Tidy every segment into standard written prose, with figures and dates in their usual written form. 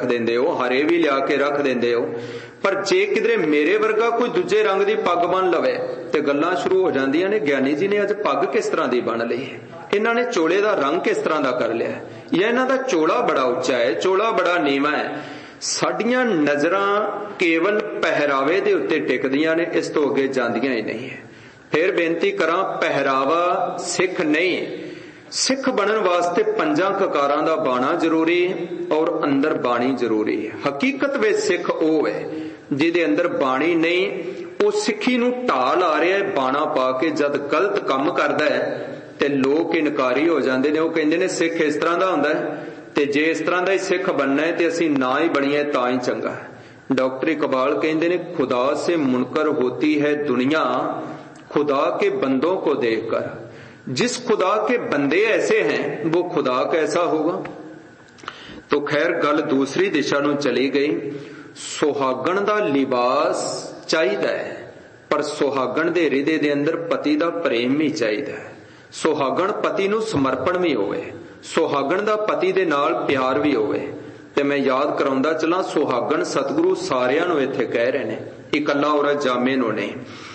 ਦਿੰਦੇ ਹੋ, ਹਰੇ ਵੀ ਲਿਆ ਕੇ ਰੱਖ ਦਿੰਦੇ ਹੋ, ਪਰ ਜੇ ਕਿਧਰੇ ਮੇਰੇ ਵਰਗਾ ਕੋਈ ਦੂਜੇ ਰੰਗ ਦੀ ਪੱਗ ਬੰਨ ਲਵੇ ਤੇ ਗੱਲਾਂ ਸ਼ੁਰੂ ਹੋ ਜਾਂਦੀਆਂ ਨੇ, ਗਿਆਨੀ ਜੀ ਨੇ ਅੱਜ ਪੱਗ ਕਿਸ ਤਰ੍ਹਾਂ ਦੀ ਬੰਨ ਲਈ ਹੈ, ਇਹਨਾਂ ਨੇ ਚੋਲੇ ਦਾ ਰੰਗ ਕਿਸ ਤਰ੍ਹਾਂ ਦਾ ਕਰ ਲਿਆ, ਜਾਂ ਇਹਨਾਂ ਦਾ ਚੋਲਾ ਬੜਾ ਉੱਚਾ ਹੈ, ਚੋਲਾ ਬੜਾ ਨੀਵਾਂ ਹੈ। ਸਾਡੀਆਂ ਨਜ਼ਰਾਂ ਕੇਵਲ ਪਹਿਰਾਵੇ ਦੇ ਉੱਤੇ ਟਿਕਦੀਆਂ ਨੇ, ਇਸ ਤੋਂ ਅੱਗੇ ਜਾਂਦੀਆਂ ਹੀ ਨਹੀਂ ਹੈ। ਫਿਰ ਬੇਨਤੀ ਕਰਾਂ, ਪਹਿਰਾਵਾ ਸਿੱਖ ਨਹੀਂ, ਸਿੱਖ ਬਣਨ ਵਾਸਤੇ 5 ਕਕਾਰਾਂ ਦਾ ਬਾਣਾ ਜ਼ਰੂਰੀ ਹੈ ਔਰ ਅੰਦਰ ਬਾਣੀ ਜ਼ਰੂਰੀ ਹੈ। ਹਕੀਕਤ ਵਿੱਚ ਸਿੱਖ ਉਹ ਹੈ ਜਿਹਦੇ ਅੰਦਰ ਬਾਣੀ ਨਹੀਂ, ਉਹ ਸਿੱਖੀ ਨੂੰ ਢਾਹ ਲਾ ਰਿਹਾ ਹੈ ਬਾਣਾ ਪਾ ਕੇ। ਜਦ ਗਲਤ ਕੰਮ ਕਰਦਾ ਹੈ ਤੇ ਲੋਕ ਇਨਕਾਰੀ ਹੋ ਜਾਂਦੇ ਨੇ, ਉਹ ਕਹਿੰਦੇ ਨੇ ਸਿੱਖ ਇਸ ਤਰ੍ਹਾਂ ਦਾ ਹੁੰਦਾ ਹੈ, ਤੇ ਜੇ ਇਸ ਤਰ੍ਹਾਂ ਦਾ ਹੀ ਸਿੱਖ ਬਣਨਾ ਹੈ ਤੇ ਅਸੀਂ ਨਾ ਹੀ ਬਣੀਏ ਤਾਂ ਹੀ ਚੰਗਾ ਹੈ। ਡਾਕਟਰ ਇਕਬਾਲ ਕਹਿੰਦੇ ਨੇ, खुदा से मुनकर होती है दुनिया खुदा के बंदों को देखकर, जिस खुदा के बंदे ऐसे हैं वो खुदा कैसा होगा। तो खैर गल दूसरी दिशा ਨੂੰ चली गई। ਸੁਹਾਗਣ ਦਾ ਲਿਬਾਸ ਚਾਹੀਦਾ ਹੈ, ਪਰ ਸੁਹਾਗਣ ਦੇ ਹਿਰਦੇ ਦੇ ਅੰਦਰ ਪਤੀ ਦਾ ਪ੍ਰੇਮ ਵੀ ਚਾਹੀਦਾ ਹੈ। ਸੁਹਾਗਣ ਪਤੀ ਨੂੰ ਸਮਰਪਣ ਵੀ ਹੋਵੇ, ਸੁਹਾਗਣ ਦਾ ਪਤੀ ਦੇ ਨਾਲ ਪਿਆਰ ਵੀ ਹੋਵੇ। ਤੇ ਮੈਂ ਯਾਦ ਕਰਾਉਂਦਾ ਚਲਾਂ, ਸੁਹਾਗਣ ਸਤਿਗੁਰੂ ਸਾਰਿਆਂ ਨੂੰ ਇੱਥੇ ਕਹਿ ਰਹੇ ਨੇ, ਇਕੱਲਾ ਔਰਤ ਜਾਮੇ ਨੂੰ ਨਹੀਂ।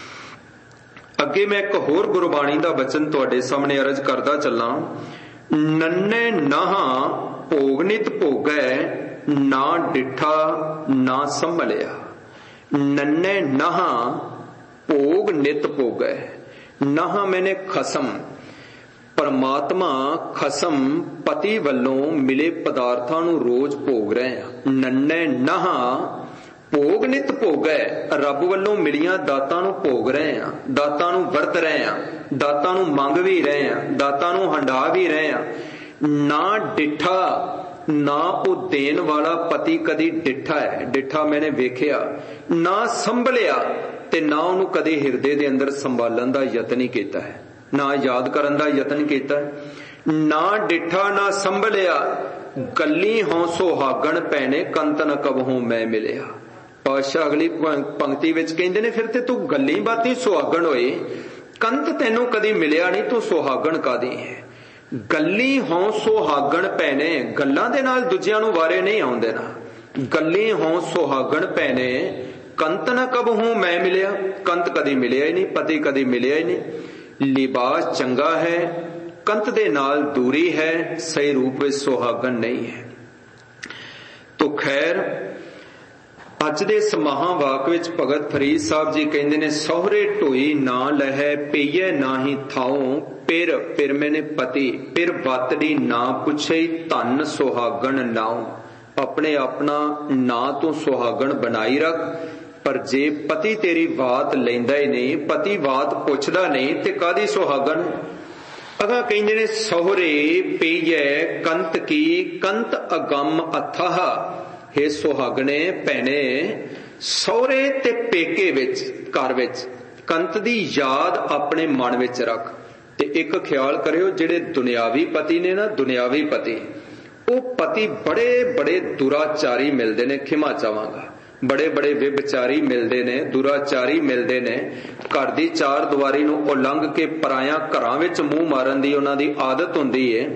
ਅੱਗੇ ਮੈਂ ਇੱਕ ਹੋਰ ਗੁਰਬਾਣੀ ਦਾ ਬਚਨ ਤੁਹਾਡੇ ਸਾਹਮਣੇ ਅਰਜ਼ ਕਰਦਾ ਚੱਲਾਂ। ਨੰਨੇ ਨਾਹਾਂ ਭੋਗ ਨਿਤ ਭੋਗੈ, ਨਾ ਡਿਠਾ ਨਾ ਸੰਭਲਿਆ। ਨੰਨੇ ਨਾਹਾਂ ਭੋਗ ਨਿਤ ਭੋਗੈ, ਨਾਹਾਂ ਮੈਨੇ ਖਸਮ, ਪਰਮਾਤਮਾ ਖਸਮ ਪਤੀ ਵੱਲੋਂ ਮਿਲੇ ਪਦਾਰਥਾਂ ਨੂੰ ਰੋਜ਼ ਭੋਗ ਰਹੇ ਆ। ਨੰਨੇ ਨਾਹਾਂ ਭੋਗ ਨਿਤ ਭੋਗੈ, ਰੱਬ ਵੱਲੋਂ ਮਿਲੀਆਂ ਦਾਤਾਂ ਨੂੰ ਭੋਗ ਰਹੇ ਆ, ਦਾਤਾਂ ਨੂੰ ਵਰਤ ਰਹੇ ਆ, ਦਾਤਾਂ ਨੂੰ ਮੰਗ ਵੀ ਰਹੇ ਆ, ਦਾਤਾਂ ਨੂੰ ਹੰਢਾ ਵੀ ਰਹੇ ਆ। ਨਾ ਡਿੱਠਾ, ਨਾ ਉਹ ਦੇਣ ਵਾਲਾ ਪਤੀ ਕਦੀ ਡਿੱਠਾ ਹੈ, ਡਿੱਠਾ ਮੈਨੇ ਵੇਖਿਆ, ਨਾ ਸੰਭਲਿਆ, ਤੇ ਨਾ ਉਹਨੂੰ ਕਦੇ ਹਿਰਦੇ ਦੇ ਅੰਦਰ ਸੰਭਾਲਣ ਦਾ ਯਤਨ ਹੀ ਕੀਤਾ ਹੈ, ਨਾ ਯਾਦ ਕਰਨ ਦਾ ਯਤਨ ਕੀਤਾ ਹੈ। ਨਾ ਡਿੱਠਾ ਨਾ ਸੰਭਲਿਆ, ਗੱਲੀ ਹੋਂ ਸੁਹਾਗਣ ਪੈਣੇ, ਕੰਤ ਨ ਕਬਹੂ ਮੈਂ ਮਿਲਿਆ। ਪਾਤਸ਼ਾਹ ਅਗਲੀ ਪੰਕਤੀ ਵਿੱਚ ਕਹਿੰਦੇ ਨੇ, ਫਿਰ ਤੇ ਤੂੰ ਗੱਲੀ ਬਾਤੀ ਸੁਹਾਗਣ ਹੋਏ, ਕੰਤ ਤੈਨੂੰ ਕਦੀ ਮਿਲਿਆ ਨਹੀਂ, ਤੂੰ ਸੁਹਾਗਣ ਕਾਦੀ ਹੈ। ਗੱਲੀ ਹੋਂ ਸੁਹਾਗਣ ਪੈਣੇ, ਗੱਲਾਂ ਦੇ ਨਾਲ ਦੂਜਿਆਂ ਨੂੰ ਵਾਰੇ ਨਹੀਂ ਆਉਣ ਦੇਣਾ। ਗੱਲੀ ਹੋਂ ਸੁਹਾਗਣ ਪੈਣੇ, ਕੰਤ ਨ ਕਬਹੂ ਮੈਂ ਮਿਲਿਆ, ਕੰਤ ਕਦੀ ਮਿਲਿਆ ਹੀ ਨਹੀਂ, ਪਤੀ ਕਦੀ ਮਿਲਿਆ ਹੀ ਨਹੀਂ। ਲਿਬਾਸ ਚੰਗਾ ਹੈ, ਕੰਤ ਦੇ ਨਾਲ ਦੂਰੀ ਹੈ, ਸਹੀ ਰੂਪ ਵਿੱਚ ਸੁਹਾਗਣ ਨਹੀਂ ਹੈ। ਤੋ ਖੈਰ ਅੱਜ ਦੇ ਇਸ ਮਹਾਵਾਕ ਵਿੱਚ ਭਗਤ ਫਰੀਦ ਸਾਹਿਬ ਜੀ ਕਹਿੰਦੇ ਨੇ, ਸਹੁਰੇ ਢੋਈ ਨਾ ਲਹੈ ਪਈਐ ਨਾਹੀ ਥਾਉ, ਪਿਰ ਮੈਨੇ ਪਤੀ, ਪਿਰ ਵਤੜੀ ਨਾ ਪੁੱਛੇ, ਧਨ ਸੁਹਾਗਣ ਨਾਉ। ਆਪਣੇ ਆਪਣਾ ਨਾਂ ਤੋਂ ਸੁਹਾਗਣ ਬਣਾਈ ਰੱਖ, ਪਰ ਜੇ ਪਤੀ ਤੇਰੀ ਬਾਤ ਲੈਂਦਾ ਹੀ ਨਹੀਂ, ਪਤੀ ਬਾਤ ਪੁੱਛਦਾ ਨਹੀਂ, ਤੇ ਕਾਦੀ ਸੁਹਾਗਣ। ਅਗਾ ਕਹਿੰਦੇ ਨੇ, ਸਹੁਰੇ ਪਈਐ ਕੰਤ ਕੀ, ਕੰਤ ਅਗੰਮ ਅਥਾਹ। ਹੇ ਸੁਹਾਗਣੇ ਭੈਣੇ, ਸਹੁਰੇ ਤੇ ਪੇਕੇ ਵਿੱਚ, ਘਰ ਵਿੱਚ ਕੰਤ ਦੀ ਯਾਦ ਆਪਣੇ ਮਨ ਵਿੱਚ ਰੱਖ। ਤੇ ਇੱਕ ਖਿਆਲ ਕਰਿਓ, ਜਿਹੜੇ ਦੁਨਿਆਵੀ ਪਤੀ ਨੇ ਨਾ, ਦੁਨਿਆਵੀ ਪਤੀ, ਉਹ ਪਤੀ ਬੜੇ ਬੜੇ ਦੁਰਾਚਾਰੀ ਮਿਲਦੇ ਨੇ, ਖਿਮਾ ਚਾਹਾਂਗਾ, ਬੜੇ ਬੜੇ ਵਿਭਚਾਰੀ ਮਿਲਦੇ ਨੇ, ਦੁਰਾਚਾਰੀ ਮਿਲਦੇ ਨੇ। ਘਰ ਦੀ ਚਾਰ ਦੀਵਾਰੀ ਨੂੰ ਉਲੰਘ ਕੇ ਪਰਾਇਆ ਘਰਾਂ ਵਿੱਚ ਮੂੰਹ ਮਾਰਨ ਦੀ ਉਹਨਾਂ ਦੀ ਆਦਤ ਹੁੰਦੀ ਹੈ।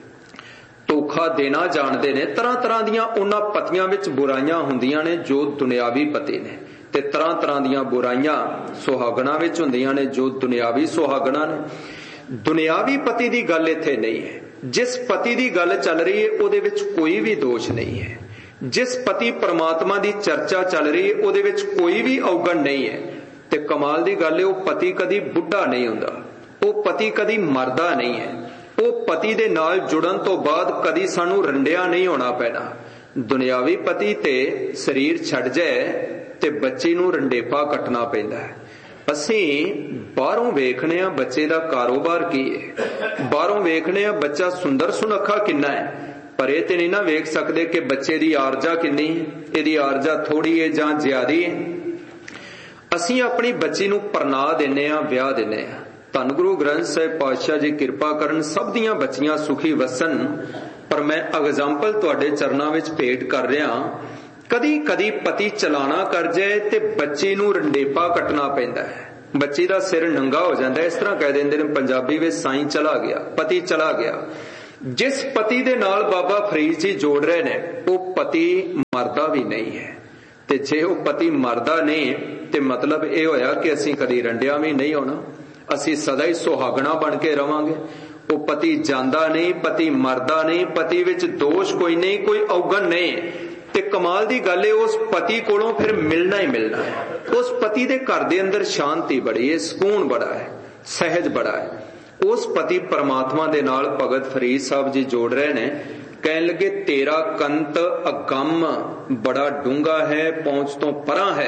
ਧੋਖਾ ਦੇਣਾ ਜਾਣਦੇ ਨੇ। ਤਰ੍ਹਾਂ ਤਰ੍ਹਾਂ ਦੀਆਂ ਉਹਨਾਂ ਪਤੀਆਂ ਵਿੱਚ ਬੁਰਾਈਆਂ ਹੁੰਦੀਆਂ ਨੇ ਜੋ ਦੁਨਿਆਵੀ ਪਤੀ ਨੇ, ਤੇ ਤਰ੍ਹਾਂ ਤਰ੍ਹਾਂ ਦੀਆਂ ਬੁਰਾਈਆਂ ਸੁਹਾਗਣਾ ਵਿੱਚ ਹੁੰਦੀਆਂ ਨੇ ਜੋ ਦੁਨਿਆਵੀ ਸੁਹਾਗਣਾ ਨੇ। ਦੁਨਿਆਵੀ ਪਤੀ ਦੀ ਗੱਲ ਇੱਥੇ ਨਹੀਂ ਹੈ। ਜਿਸ ਪਤੀ ਦੀ ਗੱਲ ਚੱਲ ਰਹੀ ਹੈ ਉਹਦੇ ਵਿੱਚ ਕੋਈ ਵੀ ਦੋਸ਼ ਨਹੀਂ ਹੈ। ਜਿਸ ਪਤੀ ਪਰਮਾਤਮਾ ਦੀ ਚਰਚਾ ਚੱਲ ਰਹੀ ਹੈ ਉਹਦੇ ਵਿੱਚ ਕੋਈ ਵੀ ਔਗਣ ਨਹੀਂ ਹੈ। ਤੇ ਕਮਾਲ ਦੀ ਗੱਲ ਹੈ, ਉਹ ਪਤੀ ਕਦੀ ਬੁੱਢਾ ਨਹੀਂ ਹੁੰਦਾ, ਉਹ ਪਤੀ ਕਦੀ ਮਰਦਾ ਨਹੀਂ ਹੈ। ਉਹ ਪਤੀ ਦੇ ਨਾਲ ਜੁੜਨ ਤੋਂ ਬਾਅਦ ਕਦੀ ਸਾਨੂੰ ਰੰਡਿਆ ਨਹੀਂ ਹੋਣਾ ਪੈਣਾ। ਦੁਨਿਆਵੀ ਪਤੀ ਤੇ ਸਰੀਰ ਛੱਡ ਜਾਏ ਤੇ ਬੱਚੇ ਨੂੰ ਰੰਡੇਪਾ ਕੱਟਣਾ ਪੈਂਦਾ ਹੈ। ਅਸੀਂ ਬਾਹਰੋਂ ਵੇਖਣੇ ਆ ਬੱਚੇ ਦਾ ਕਾਰੋਬਾਰ ਕੀ ਹੈ, ਬਾਹਰੋਂ ਵੇਖਣੇ ਆ ਬੱਚਾ ਸੁੰਦਰ ਸੁਨੱਖਾ ਕਿੰਨਾ ਹੈ, ਪਰ ਇਹ ਤੇ ਨਹੀਂ ਨਾ ਵੇਖ ਸਕਦੇ ਕਿ ਬੱਚੇ ਦੀ ਆਰਜਾ ਕਿੰਨੀ ਹੈ, ਇਹਦੀ ਆਰਜਾ ਥੋੜੀ ਹੈ ਜਾਂ ਜ਼ਿਆਦੀ ਹੈ। ਅਸੀਂ ਆਪਣੀ ਬੱਚੀ ਨੂੰ ਪਰਨਾ ਦਿੰਨੇ ਆ, ਵਿਆਹ ਦਿੰਨੇ ਆ। ਧੰਨ ਗੁਰੂ ਗ੍ਰੰਥ ਸਾਹਿਬ ਪਾਤਸ਼ਾਹ ਜੀ ਕਿਰਪਾ ਕਰਨ, ਸਭ ਦੀਆਂ ਬੱਚੀਆਂ ਸੁਖੀ ਵਸਣ। ਪਰ ਮੈਂ ਐਗਜ਼ਾਮਪਲ ਤੁਹਾਡੇ ਚਰਨਾਂ ਵਿੱਚ ਭੇਟ ਕਰ ਰਿਹਾ। ਕਦੀ ਕਦੀ ਪਤੀ ਚਲਾਣਾ ਕਰ ਜਾਏ ਤੇ ਬੱਚੀ ਨੂੰ ਰੰਡੇਪਾ ਕੱਟਣਾ ਪੈਂਦਾ ਹੈ, ਬੱਚੀ ਦਾ ਸਿਰ ਨੰਗਾ ਹੋ ਜਾਂਦਾ। ਇਸ ਤਰ੍ਹਾਂ ਕਹਿ ਦਿੰਦੇ ਨੇ ਪੰਜਾਬੀ ਵਿੱਚ, ਸਾਈਂ ਚਲਾ ਗਿਆ, ਪਤੀ ਚਲਾ ਗਿਆ। जिस पति दे नाल बाबा फरीद जी जोड़ रहे ने वो पति मरदा भी नहीं है, ते जे वो पति मरदा नहीं ते मतलब ये होया कि असीं कदी रंडिया भी नहीं होना, असीं सदा ही सुहागना बन के रवांगे। वो पति जांदा नहीं, पति मरदा नहीं, पति विच दोष कोई नहीं, कोई औगण नहीं। ते कमाल दी गल है उस पति कोलों फिर मिलना ही मिलना है। उस पति दे घर दे अंदर शांति बड़ी है, सुकून बड़ा है, सहज बड़ा है। उस पति परमात्मा दे नाल भगत फरीद साहब जी जोड़ रहे ने, कहन लगे तेरा कंत अगम बड़ा डूंगा है, पहुंच तो परा है,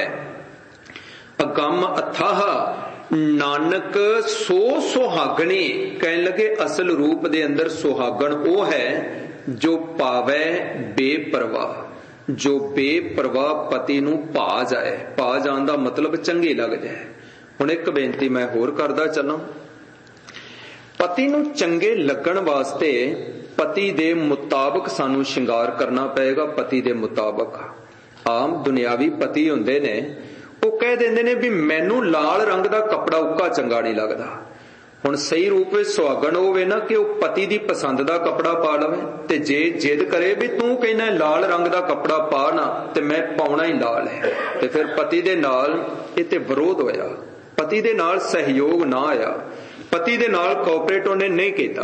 अगम अथाह नानक सो सुहागणी। कहन लगे असल रूप दे अंदर सुहागण वो है जो पावे बेपरवाह, जो बेपरवाह पति नूं भा जाए। भा जाण दा मतलब चंगी लग जाए। हुण एक बेनती मैं होर करदा चलां, पति नूं चंगे लगण वास्ते पति दे मुताबक सानू शिंगार करना पएगा। पति दे मुताबक आम दुनियावी पति हुंदे ने वो कह देंदे ने भी मैनू लाल रंग दा कपड़ा उक्का चंगा नहीं लगदा। हुण सही रूप विच सुहागण होवे ना कि वो पति दी पसंद दा कपड़ा पा लवे, ते जे जिद करे भी तू कहना लाल रंग दा कपड़ा पा ना ते मैं पाउणा ही लाल है, ते फिर पति दे नाल इते विरोध होया, पति दे नाल सहयोग ना आया, पति दे नाल कोऑपरेट उन्हें नहीं कीता।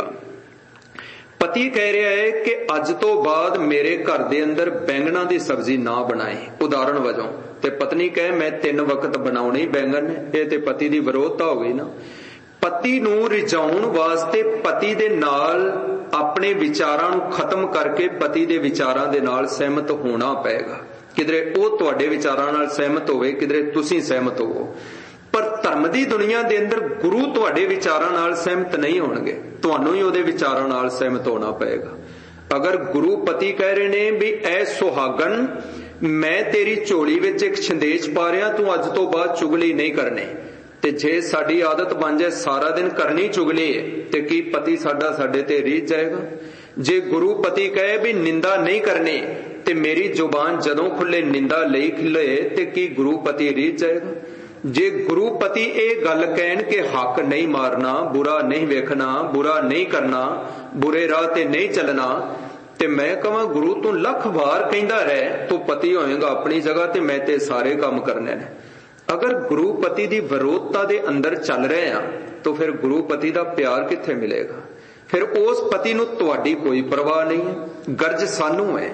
पति कह रहा है कि अज तो बाद मेरे घर दे अंदर बैंगना दी सब्जी ना बनाए उदाहरण वजों, ते पत्नी कहे मैं 3 वक्त बनाउणे ही बैंगन ने, ये ते पति दी विरोधता हो गई ना। पति नूं रिझाउण वास्ते पति दे नाल अपने विचारां नूं खत्म करके पति दे विचारां दे नाल सहमत होना पएगा। किधरे वो तुहाडे विचारां नाल सहमत होवे, किधरे तुसीं सहमत होवो। पर धर्म दी दुनिया दे अंदर गुरु तुहाडे विचारां नाल सहमत नहीं होणगे, तुहानूं ही उहदे विचारां नाल सहमत होना पएगा। अगर गुरु पति कह रहे ने भी ऐ सुहागन मैं तेरी झोली विच एक संदेश पा रहा, तू अज तो बाद चुगली नहीं करनी, ते जे साडी आदत बन जाए सारा दिन करनी चुगली है ते की पति साडा साडे ते रीझ जाएगा। जे गुरु पति कहे भी निंदा नहीं करनी ते मेरी जुबान जदों खुले निंदा लई खिले ते की गुरु पति रीझ जाएगा। जे गुरु पति ये गल कहन के हक नहीं मारना, बुरा नहीं वेखना, बुरा नहीं करना, बुरे राह ते नहीं चलना, ते मैं कहां गुरु तू लख बार कहंदा रहे तू पति होएगा अपनी जगह ते मैं ते सारे काम करने ने। अगर गुरु पति दी विरोधता दे अंदर चल रहे हैं तो फिर गुरु पति दा प्यार कित्थे मिलेगा। फिर उस पति नूं तुहाडी कोई परवाह नहीं है, गर्ज सानू है।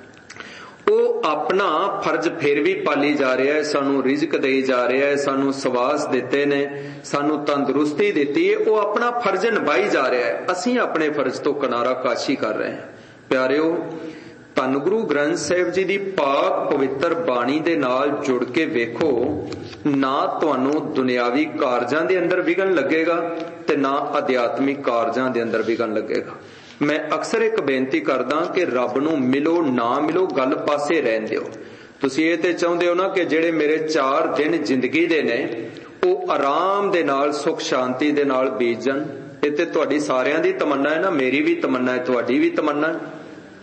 वो अपना फर्ज फिर भी पाली जा रहा है, सानू रिजक दे जा रहा है, सानू सवास दिते ने, सानू तंदुरुस्ती दिती है, वो अपना फर्ज निभाई जा रहा है। असीं अपने फर्ज तो किनारा काशी कर रहे हैं। प्यारिओ धन गुरु ग्रंथ साहिब जी दी पाक पवित्र बाणी दे नाल जुड़ के वेखो, ना तुहानू दुनियावी कारजां दे अंदर विघन लगेगा ते ना अध्यात्मिक कारजां दे अंदर विघन लगेगा। मैं अक्सर एक बेनती करदा कि रब नूं मिलो ना मिलो गल पासे रहन दिओ। तुसीं ये ते चाहुंदे हो ना कि जेड़े मेरे 4 दिन जिंदगी दे ने वो आराम दे नाल सुख शांति दे नाल बीत जाण। ये ते तुहाडी सारियां दी तमन्ना है ना, मेरी भी तमन्ना है, तुहाडी भी तमन्ना है।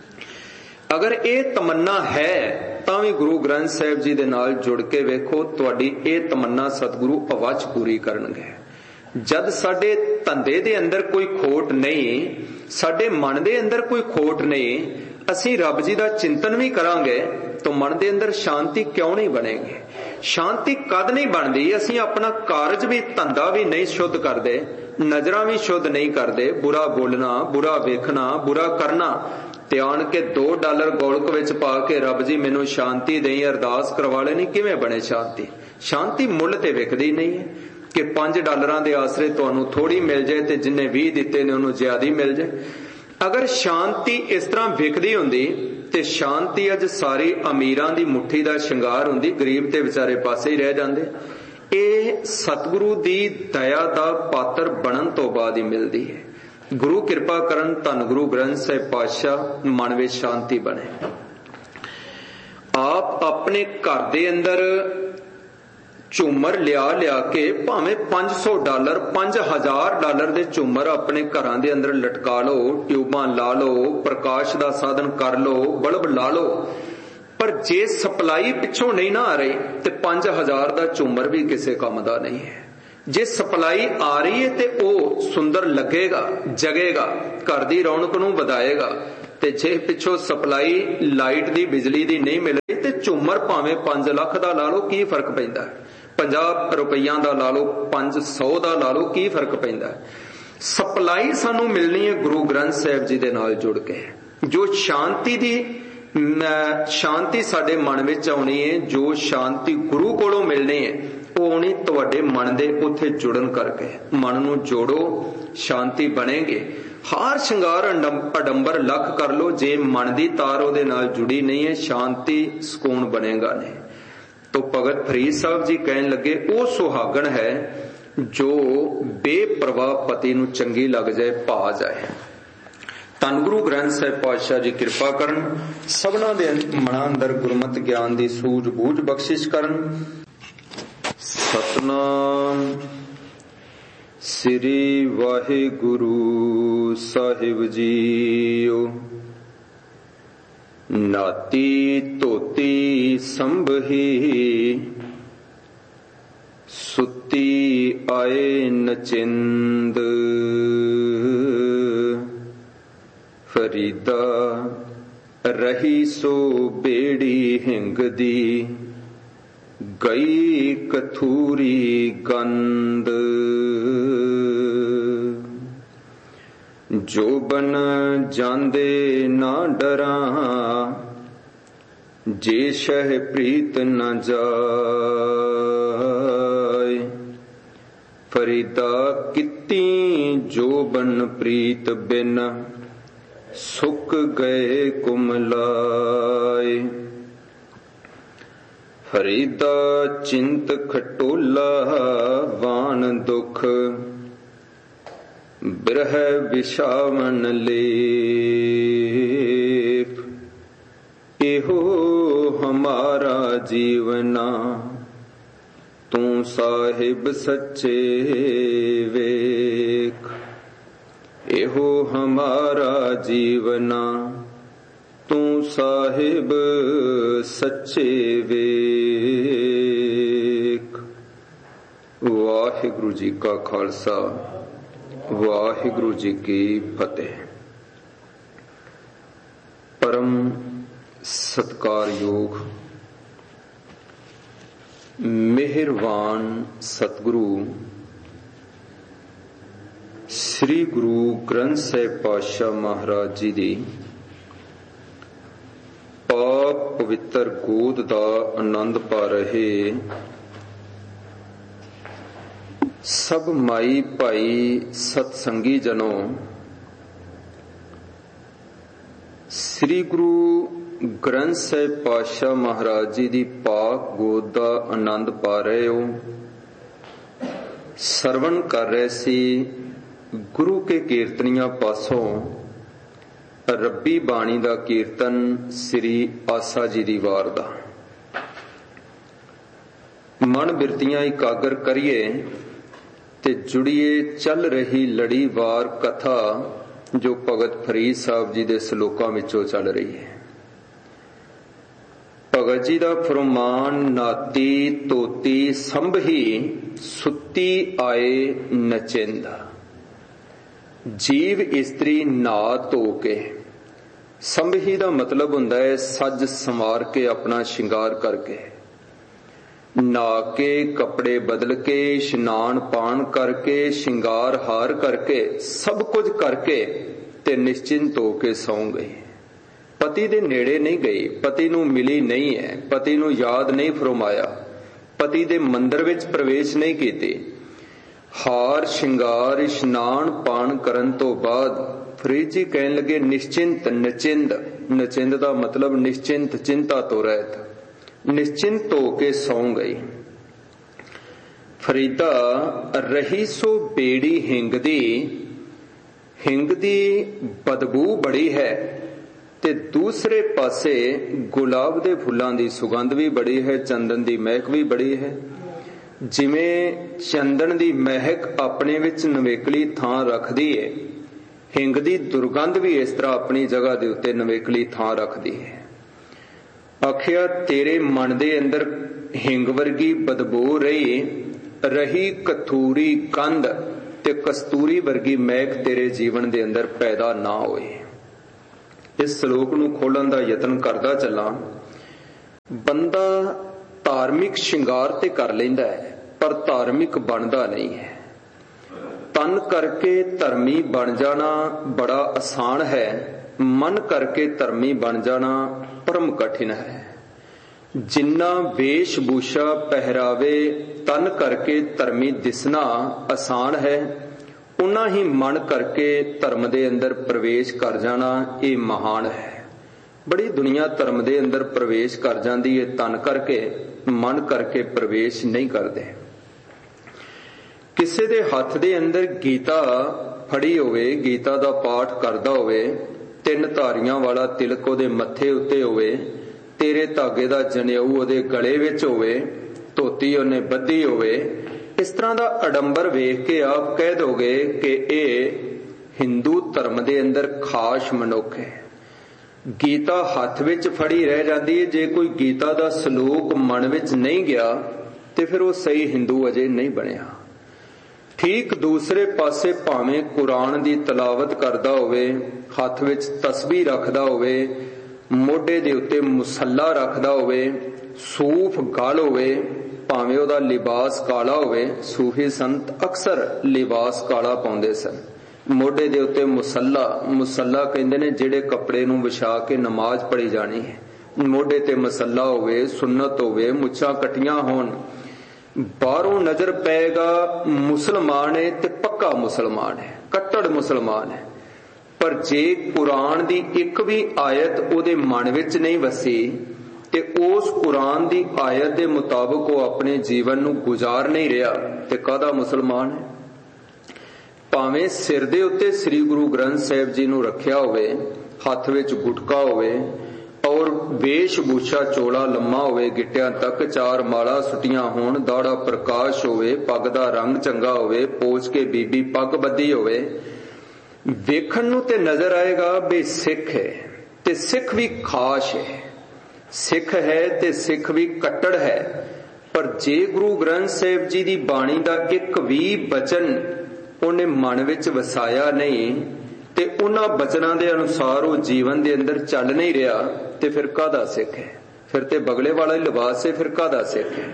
अगर ये तमन्ना है तां भी गुरु ग्रंथ साहिब जी दे नाल जुड़ के वेखो, तुहाडी ये तमन्ना सतगुरु अवश्य पूरी करनगे। जद साडे धंधे दे अंदर कोई खोट नहीं, साडे मन दे अंदर कोई खोट नहीं, असीं रब जी दा चिंतन भी करांगे तो मन दे अंदर शांति क्यों नहीं बनेगी। शांति कद नहीं बनदी, असीं अपना कारज भी धंधा भी नहीं शुद्ध करदे, नजरां भी शुद्ध नहीं करदे, बुरा बोलना, बुरा वेखना, बुरा करना ते आण के $2 गोलक विच पा के रब जी मैनू शांति देई अरदास करवा लेनी, किवें बने शांति। शांति मुल ते विकदी नहीं है कि $5 दे आसरे तुहानू थोड़ी मिल जाए ते जिन्ने 20 दिते ने उन्होंने ज्यादा मिल जाए। अगर शांति इस तरह विकदी हुंदी ते शांति अज सारी अमीरां दी मुट्ठी दा शिंगार हुंदी, गरीब ते विचारे पासे ही रह जांदे। ये सतगुरु दी दया दा पात्र बनन तो बाद ही मिलदी है। गुरु किरपा करन, धन गुरु ग्रंथ साहिब पातशाह मन विच शांति बने। आप अपने घर दे अंदर झूमर लिया के भावें $500 $5000 दे झूमर अपने घरां दे अंदर लटका लो, ट्यूबां ला लो, प्रकाश दा साधन कर लो, बल्ब ला लो, पर जे सप्लाई पिछों नहीं ना आ रही ते 5000 दा झूमर भी किसी काम दा नहीं है। जे सप्लाई आ रही है तो वह सुंदर लगेगा, जगेगा, घर की रौनक नूं वधाएगा। ते जे पिछों सप्लाई लाइट की बिजली की नहीं मिल रही तो झूमर भावें 5 लाख का ला लो, की फर्क पैंदा है? 50 रुपया का ला लो, 500 का ला लो, की फर्क पैंदा है? सप्लाई सानू मिलनी है गुरु ग्रंथ साहिब जी दे नाल जुड़ के। जो शांति साडे मन विच आउणी है, जो शांति गुरु कोलों मिलनी है, वो आउणी तुहाडे मन दे उत्थे जुड़न करके। मन नूं जोड़ो, शांति बनेगी। हार श्रृंगार अडंबर लख कर लो, जे मन दी तार उहदे नाल जुड़ी नहीं है, शांति सुकून बनेगा नहीं। तो भगत फरीद साहब जी कहन लगे, वो सुहागण है जो बेपरवाह पति नूं चंगी लग जाए, पा जाए। धन गुरु ग्रंथ साहिब पातशाह जी कृपा करन, सबना दे मनां अंदर गुरमत ज्ञान दी सूझ बूझ बख्शिश करन। सतनाम श्री वाहिगुरु साहिब जीओ। नाती धोती संभही, सुती आए नचिंद। फरीदा रही सो बेड़ी हिंग दी, गई कथूरी गंद। जो बन जांदे ना डरा, जे शह प्रीत न जाए। फरीदा किती जो बन प्रीत बिन, सुक गए कुमलाए। फरीदा चिंत खटोला वान दुख, बिरह विषावन लेप। एहो हमारा जीवना, तू साहिब सच्चे वेख। एहो हमारा जीवना, तू साहिब सच्चे वेख। वाहिगुरु जी का खालसा, वाहिगुरु जी की फतेह। परम सत्कारयोग मेहरबान सतगुरु श्री गुरु ग्रंथ साहिब पातशाह महाराज जी दी पाक पवित्र गोद दा आनंद पा रहे सब माई भाई सतसंगी जनों, श्री गुरु ग्रंथ साहिब पातशाह महाराज जी दी पाक गोद दा आनंद पा रहे हो, सरवण कर रहे सी गुरु के कीर्तनिया पासों रब्बी बाणी दा कीर्तन श्री आसा जी दी वार दा। मन बिरतियां इकागर करिए ते जुड़िए चल रही लड़ी वार कथा जो भगत फरीद साहब जी दे सलोकां विचों चल रही है। भगत जी दा फरमान, नाती तोती संभही, सुती आए नचिंद। जीव इस्त्री ना धो के, संभही दा मतलब हुंदा है सज संवार के, अपना शिंगार करके, नहा के, कपड़े बदल के, इशनान पान करके, शिंगार हार करके, सब कुछ करके ते निश्चिंत हो के सौ गई। पति दे नेड़े नहीं गई, पति नूं मिली नहीं है, पति नूं याद नहीं फरमाया, पति दे मंदिर विच प्रवेश नहीं कीती। हार शिंगार इशनान पान करन तो बाद फरीद जी कहन लगे निश्चिंत नचिंद। नचिंद दा मतलब निश्चिंत, चिंता तो रहत, निश्चिंत हो के सौ गई। फरीदा रही सो बेड़ी हिंग दी, हिंग दी बदबू बड़ी है ते दूसरे पासे गुलाब दे फुल्लां दी सुगंध भी बड़ी है, चंदन दी महक भी बड़ी है। जिवें चंदन दी महक अपने विच नवेकली थां रखदी है, हिंग दी दुर्गंध भी इस तरह अपनी जगह दे उत्ते नवेकली थां रखदी है। आखिया तेरे मन दे अंदर हिंग वर्गी बदबू रही रही कथूरी कंध ते कस्तूरी वर्गी महक तेरे जीवन दे अंदर पैदा ना होए। इस श्लोक नूं खोलण दा यतन करदा चलां। बंदा धार्मिक शिंगार ते कर लैंदा है पर धार्मिक बनदा नहीं है। तन करके धर्मी बन जाना बड़ा आसान है, मन करके धर्मी बन जाना परम कठिन है। जिन्ना वेशभूषा पहरावे तन करके धर्मी दिसना आसान है, उन्ना ही मन करके धर्म दे अंदर प्रवेश कर जाना ये महान है। बड़ी दुनिया धर्म दे अंदर प्रवेश कर जाती है तन करके, मन करके प्रवेश नहीं करते। किसी दे हथ दे अंदर गीता फड़ी होवे, गीता दा पाठ करदा होवे, 3 धारियां वाला तिलक ओदे मत्थे उत्ते होवे, तेरे धागे दा जनेऊ ओदे गले विच होवे, धोती ओने बद्धी होवे, इस तरह दा अडंबर वेख के आप कह दोगे कि ये हिंदू धर्म दे अंदर खास मनुख है। गीता हथ विच फड़ी रह जाती है, जे कोई गीता दा सलूक मन विच नहीं गया ते फिर वो सही हिंदू अजे नहीं बनिया। ठीक दूसरे पासे भावें कुरान दी तलावत करदा होवे, हथ विच तस्बीह रखदा होवे, मोढे दे उत्ते मुसल्ला रखदा होवे, सूफ गल होवे, भावें ओदा लिबास काला होवे। सूफी संत अक्सर लिबास काला पाउंदे सन, मोढे दे उत्ते मुसल्ला, मुसल्ला कहंदे ने जिहड़े कपड़े नूं विछा के नमाज पढ़ी जानी है, मोढे ते मुसल्ला होवे, सुन्नत होवे, मुछां कटियां होण, बाहरों नजर पेगा मुसलमान है ते पक्का मुसलमान है, कट्टड़ मुसलमान है। पर जे कुरान दी एक भी आयत ओदे मन विच नहीं वसी ते उस कुरान दी आयत दे मुताबिक वो अपने जीवन नूं गुजार नहीं रहा ते कादा मुसलमान है। भावें सिर दे उत्ते श्री गुरु ग्रंथ साहिब जी नूं रखिया होवे, हथ विच गुटका होवे और वेशभूषा चोला लम्मा होवे, गिट्टियां तक 4 माला सुटियां होण, दाड़ा प्रकाश होवे, पग दा रंग चंगा होवे, पोच के बीबी पग बद्धी होवे, वेखण नूं ते नजर आएगा भी सिख है ते सिख भी खास है, सिख है ते सिख भी कट्टड़ है। पर जे गुरु ग्रंथ साहिब जी दी बाणी दा एक भी बचन उन्हें मन विच वसाया नहीं ते उन्हां बचनां दे अनुसार वो जीवन दे अंदर चल नहीं रहा ते फिर कादा सिख है? फिर ते बगले वाला ही लिबास है, फिर कादा सिख है?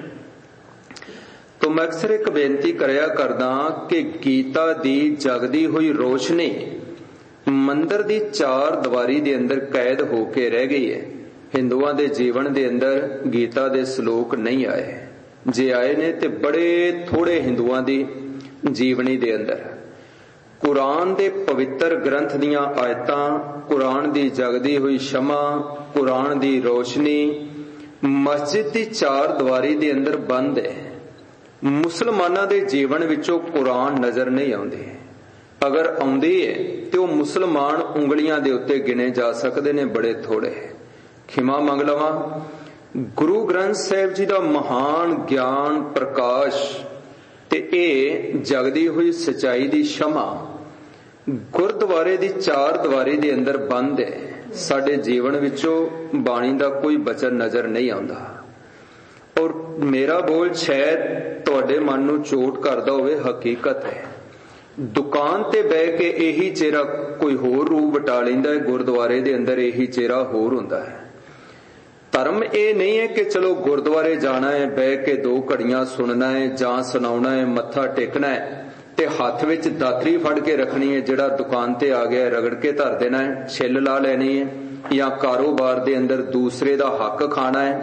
तो मैं अक्सर एक बेनती करया करदा कि गीता दी जगदी हुई रोशनी मंदिर दी 4 दीवारी दे अंदर कैद होके रह गई है। हिंदुआं दे जीवन दे अंदर गीता दे श्लोक नहीं आए, जे आए ने ते बड़े थोड़े हिंदुआं दी जीवनी दे अंदर। कुरान दे पवित्र ग्रंथ दियां आयतां, कुरान दी जगदी हुई शमा, कुरान दी रोशनी मस्जिद दी 4 दीवारी दे अंदर बंद है। मुसलमानां दे जीवन विचों कुरान नजर नहीं आउंदी, अगर आउंदी है ते वो मुसलमान उंगलियां दे उत्ते गिने जा सकदे ने, बड़े थोड़े। खिमा मंग लवां, गुरु ग्रंथ साहिब जी दा महान ज्ञान प्रकाश ते ए जगदी हुई सच्चाई दी शमा गुरुद्वारे दी 4 दीवारी दे अंदर बंद है। साडे जीवन विचों बाणी दा कोई बचन नजर नहीं आउंदा। और मेरा बोल शायद तुहाडे मन नूं चोट करदा होवे, हकीकत है। दुकान ते बह के यही चेहरा कोई होर रूप वटा लैंदा है, गुरुद्वारे दे अंदर यही चेहरा होर हुंदा है। धर्म ये नहीं है कि चलो गुरुद्वारे जाना है, बह के 2 घड़ियां सुनना है, जां सुनाउणा है, मत्था टेकना है ते हाथ विच दातरी फड़ के रखनी है, जिहड़ा दुकान ते आ गया रगड़ के धर देना है, छिल ला लेनी है, या कारोबार दे अंदर दूसरे दा हक खाना है,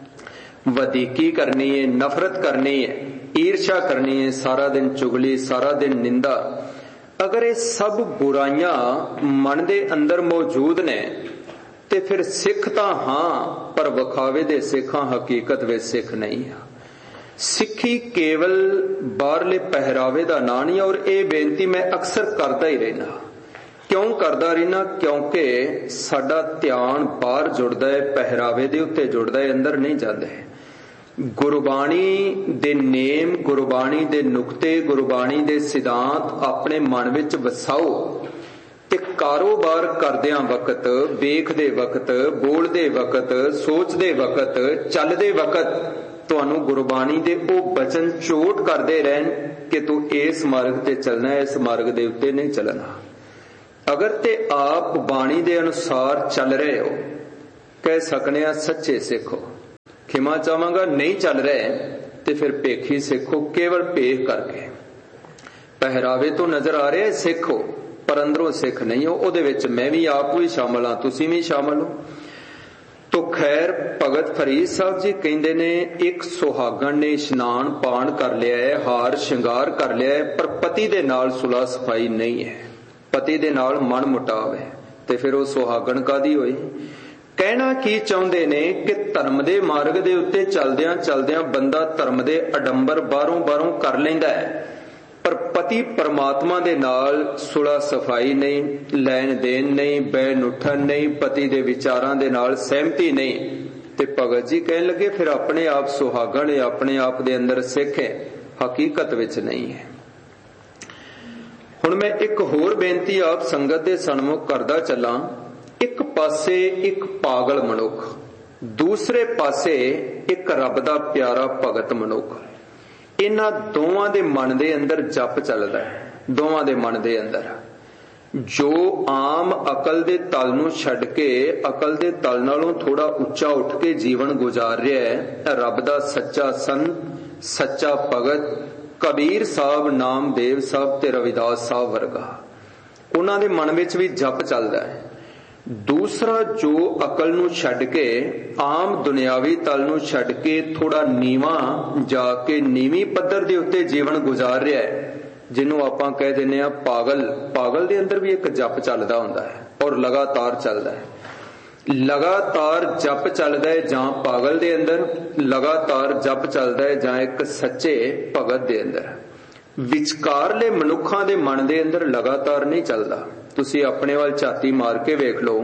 वधीकी करनी है, नफरत करनी है, ईर्ष्या करनी है, सारा दिन चुगली, सारा दिन निंदा। अगर ये सब बुराइयां मन दे अंदर मौजूद ने ते फिर सिख तां हां, पर वखावे दे सिख हां, हकीकत विच सिख नहीं है। सिखी केवल बाहरले पहरावे दा नां नहीं। और ये बेनती मैं अक्सर करदा ही रहना। क्यों करदा रहना? क्योंकि साडा ध्यान बाहर जुड़दा है, पहरावे दे उत्ते जुड़दा है, अंदर नहीं जांदे। गुरबाणी दे नेम, गुरबाणी दे नुक्ते, गुरबाणी दे सिद्धांत अपने मन विच वसाओ ਤੇ ਕਾਰੋਬਾਰ ਕਰਦਿਆਂ ਵਕਤ, ਵੇਖਦੇ ਵਕਤ, ਬੋਲਦੇ ਵਕਤ, ਸੋਚਦੇ ਵਕਤ, ਚੱਲਦੇ ਵਕਤ ਤੁਹਾਨੂੰ ਗੁਰਬਾਣੀ ਦੇ ਉਹ ਬਚਨ ਚੋਟ ਕਰਦੇ ਰਹਿਣ ਕਿ ਤੂੰ ਇਸ ਮਾਰਗ ਤੇ ਚੱਲਣਾ, ਇਸ ਮਾਰਗ ਦੇ ਉੱਤੇ ਨਹੀਂ ਚੱਲਣਾ। ਅਗਰ ਤੇ ਆਪ ਬਾਣੀ ਦੇ ਅਨੁਸਾਰ ਚੱਲ ਰਹੇ ਹੋ, ਕਹਿ ਸਕਨੇ ਆ ਸੱਚੇ ਸਿੱਖ ਹੋ। ਖਿਮਾ ਚਾਹਾਂਗਾ ਨਹੀਂ ਚੱਲ ਰਹੇ ਤੇ ਫਿਰ ਭੇਖੀ ਸਿੱਖ ਹੋ, ਕੇਵਲ ਭੇਖ ਕਰਕੇ। ਪਹਿਰਾਵੇ ਤੋਂ ਨਜ਼ਰ ਆ ਰਿਹਾ ਸਿੱਖ ਹੋ, ਪਰ ਅੰਦਰੋਂ ਸਿੱਖ ਨਹੀਂ ਹੋ। ਉਹਦੇ ਵਿੱਚ ਮੈਂ ਵੀ ਆਪ ਵੀ ਸ਼ਾਮਲ ਹਾਂ, ਤੁਸੀਂ ਵੀ ਸ਼ਾਮਲ ਹੋ। ਤੋ ਖੈਰ ਭਗਤ ਫਰੀਦ ਸਾਹਿਬ ਜੀ ਕਹਿੰਦੇ ਨੇ, ਇੱਕ ਸੁਹਾਗਣ ਨੇ ਇਸ਼ਨਾਨ ਪਾਣ ਕਰ ਲਿਆ ਹੈ, ਹਾਰ ਸ਼ਿੰਗਾਰ ਕਰ ਲਿਆ ਹੈ, ਪਰ ਪਤੀ ਦੇ ਨਾਲ ਸੁਲਾ ਸਫਾਈ ਨਹੀਂ ਹੈ, ਪਤੀ ਦੇ ਨਾਲ ਮਨ ਮੁਟਾਵ ਹੈ, ਤੇ ਫਿਰ ਉਹ ਸੁਹਾਗਣ ਕਾਦੀ ਹੋਈ? ਕਹਿਣਾ ਕੀ ਚਾਹੁੰਦੇ ਨੇ ਕਿ ਧਰਮ ਦੇ ਮਾਰਗ ਦੇ ਉੱਤੇ ਚੱਲਦਿਆਂ ਚੱਲਦਿਆਂ ਬੰਦਾ ਧਰਮ ਦੇ ਅਡੰਬਰ ਬਾਹਰੋਂ ਕਰ ਲੈਂਦਾ ਹੈ, ਪਰ ਪਤੀ ਪਰਮਾਤਮਾ ਦੇ ਨਾਲ ਸੁਲਾ ਸਫਾਈ ਨਹੀਂ, ਲੈਣ ਦੇਣ ਨਹੀਂ, ਬੈਨ ਉੱਠਣ ਨਹੀਂ, ਪਤੀ ਦੇ ਵਿਚਾਰਾਂ ਦੇ ਨਾਲ ਸਹਿਮਤੀ ਨਹੀਂ। ਤੇ ਭਗਤ ਜੀ ਕਹਿਣ ਲੱਗੇ ਫਿਰ ਆਪਣੇ ਆਪ ਸੁਹਾਗਣ ਹੈ, ਆਪਣੇ ਆਪ ਦੇ ਅੰਦਰ ਸਿੱਖ ਹੈ, ਹਕੀਕਤ ਵਿੱਚ ਨਹੀਂ ਹੈ। ਹੁਣ ਮੈਂ ਇੱਕ ਹੋਰ ਬੇਨਤੀ ਆਪ ਸੰਗਤ ਦੇ ਸਨਮੁਖ ਕਰਦਾ ਚੱਲਾਂ। ਇੱਕ ਪਾਸੇ ਇੱਕ ਪਾਗਲ ਮਨੁੱਖ, ਦੂਸਰੇ ਪਾਸੇ ਇੱਕ ਰੱਬ ਦਾ ਪਿਆਰਾ ਭਗਤ ਮਨੁੱਖ। ਇਹਨਾਂ ਦੋਵਾਂ ਦੇ ਮਨ ਦੇ ਅੰਦਰ ਜਪ ਚੱਲਦਾ ਹੈ, ਦੋਵਾਂ ਦੇ ਮਨ ਦੇ ਅੰਦਰ। ਜੋ ਆਮ ਅਕਲ ਦੇ ਤਲ ਨੂੰ ਛੱਡ ਕੇ ਅਕਲ ਦੇ ਤਲ ਨਾਲੋਂ ਥੋੜਾ ਉੱਚਾ ਉੱਠ ਕੇ ਜੀਵਨ ਗੁਜ਼ਾਰ ਰਿਹਾ ਹੈ, ਰੱਬ ਦਾ ਸੱਚਾ ਸੰਤ, ਸੱਚਾ ਭਗਤ ਕਬੀਰ ਸਾਹਿਬ, ਨਾਮਦੇਵ ਸਾਹਿਬ ਤੇ ਰਵਿਦਾਸ ਸਾਹਿਬ ਵਰਗਾ, ਉਹਨਾਂ ਦੇ ਮਨ ਵਿੱਚ ਵੀ ਜਪ ਚੱਲਦਾ ਹੈ। ਦੂਸਰਾ ਜੋ ਅਕਲ ਨੂੰ ਛੱਡ ਕੇ, ਆਮ ਦੁਨਿਆਵੀ ਤਲ ਨੂੰ ਛੱਡ ਕੇ ਥੋੜਾ ਨੀਵਾਂ ਜਾ ਕੇ ਨੀਵੀਂ ਪੱਧਰ ਦੇ ਉੱਤੇ ਜੀਵਨ ਗੁਜ਼ਾਰ ਰਿਹਾ ਹੈ, ਜਿਹਨੂੰ ਆਪਾਂ ਕਹਿ ਦਿੰਦੇ ਆ ਪਾਗਲ। ਪਾਗਲ ਦੇ ਅੰਦਰ ਵੀ ਇੱਕ ਜਪ ਚੱਲਦਾ ਹੁੰਦਾ ਹੈ, ਔਰ ਲਗਾਤਾਰ ਚੱਲਦਾ ਹੈ। ਲਗਾਤਾਰ ਜਪ ਚੱਲਦਾ ਹੈ ਜਾਂ ਪਾਗਲ ਦੇ ਅੰਦਰ, ਲਗਾਤਾਰ ਜਪ ਚੱਲਦਾ ਹੈ ਜਾਂ ਇੱਕ ਸੱਚੇ ਭਗਤ ਦੇ ਅੰਦਰ। ਵਿਚਕਾਰਲੇ ਮਨੁੱਖਾਂ ਦੇ ਮਨ ਦੇ ਅੰਦਰ ਲਗਾਤਾਰ ਨਹੀਂ ਚੱਲਦਾ। ਤੁਸੀਂ ਆਪਣੇ ਵੱਲ ਝਾਤੀ ਮਾਰ ਕੇ ਵੇਖ ਲਓ,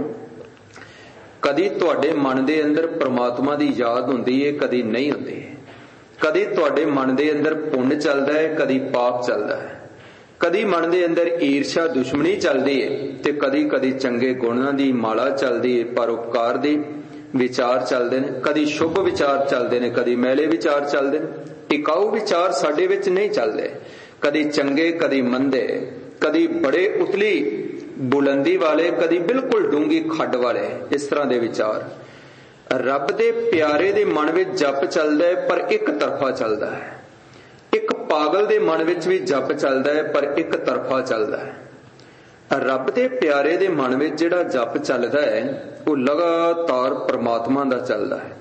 ਕਦੀ ਤੁਹਾਡੇ ਮਨ ਦੇ ਅੰਦਰ ਪ੍ਰਮਾਤਮਾ ਦੀ ਯਾਦ ਹੁੰਦੀ ਹੈ, ਕਦੀ ਨਹੀਂ ਹੁੰਦੀ। ਕਦੀ ਤੁਹਾਡੇ ਮਨ ਦੇ ਅੰਦਰ ਪੁੰਨ ਚੱਲਦਾ ਹੈ, ਕਦੀ ਪਾਪ ਚੱਲਦਾ ਹੈ। ਕਦੀ ਮਨ ਦੇ ਅੰਦਰ ਈਰਸ਼ਾ ਦੁਸ਼ਮਣੀ ਚੱਲਦੀ ਹੈ, ਤੇ ਕਦੀ ਕਦੀ ਚੰਗੇ ਗੁਣਾਂ ਦੀ ਮਾਲਾ ਚੱਲਦੀ ਹੈ, ਪਰਉਪਕਾਰ ਦੀ ਵਿਚਾਰ ਚੱਲਦੇ ਨੇ। ਕਦੀ ਸ਼ੁਭ ਵਿਚਾਰ ਚੱਲਦੇ ਨੇ, ਕਦੀ ਮੈਲੇ ਵਿਚਾਰ ਚੱਲਦੇ ਨੇ। ਟਿਕਾਊ ਵਿਚਾਰ ਸਾਡੇ ਵਿੱਚ ਨਹੀਂ ਚੱਲਦੇ, ਕਦੀ ਚੰਗੇ ਕਦੀ ਮੰਦੇ, ਕਦੀ ਬੜੇ ਉਤਲੀ ਬੁਲੰਦੀ ਵਾਲੇ, ਕਦੀ ਬਿਲਕੁਲ ਡੂੰਗੀ ਖੱਡ ਵਾਲੇ, ਇਸ ਤਰ੍ਹਾਂ ਦੇ ਵਿਚਾਰ। ਰੱਬ ਦੇ ਪਿਆਰੇ ਦੇ ਮਨ ਵਿੱਚ ਜਪ ਚੱਲਦਾ ਹੈ, ਪਰ ਇੱਕ ਤਰਫਾ ਚੱਲਦਾ ਹੈ। ਇੱਕ ਪਾਗਲ ਦੇ ਮਨ ਵਿੱਚ ਵੀ ਜਪ ਚੱਲਦਾ ਹੈ, ਪਰ ਇੱਕ ਤਰਫਾ ਚੱਲਦਾ ਹੈ। ਰੱਬ ਦੇ ਪਿਆਰੇ ਦੇ ਮਨ ਵਿੱਚ ਜਿਹੜਾ ਜਪ ਚੱਲਦਾ ਹੈ, ਉਹ ਲਗਾਤਾਰ ਪ੍ਰਮਾਤਮਾ ਦਾ ਚੱਲਦਾ ਹੈ,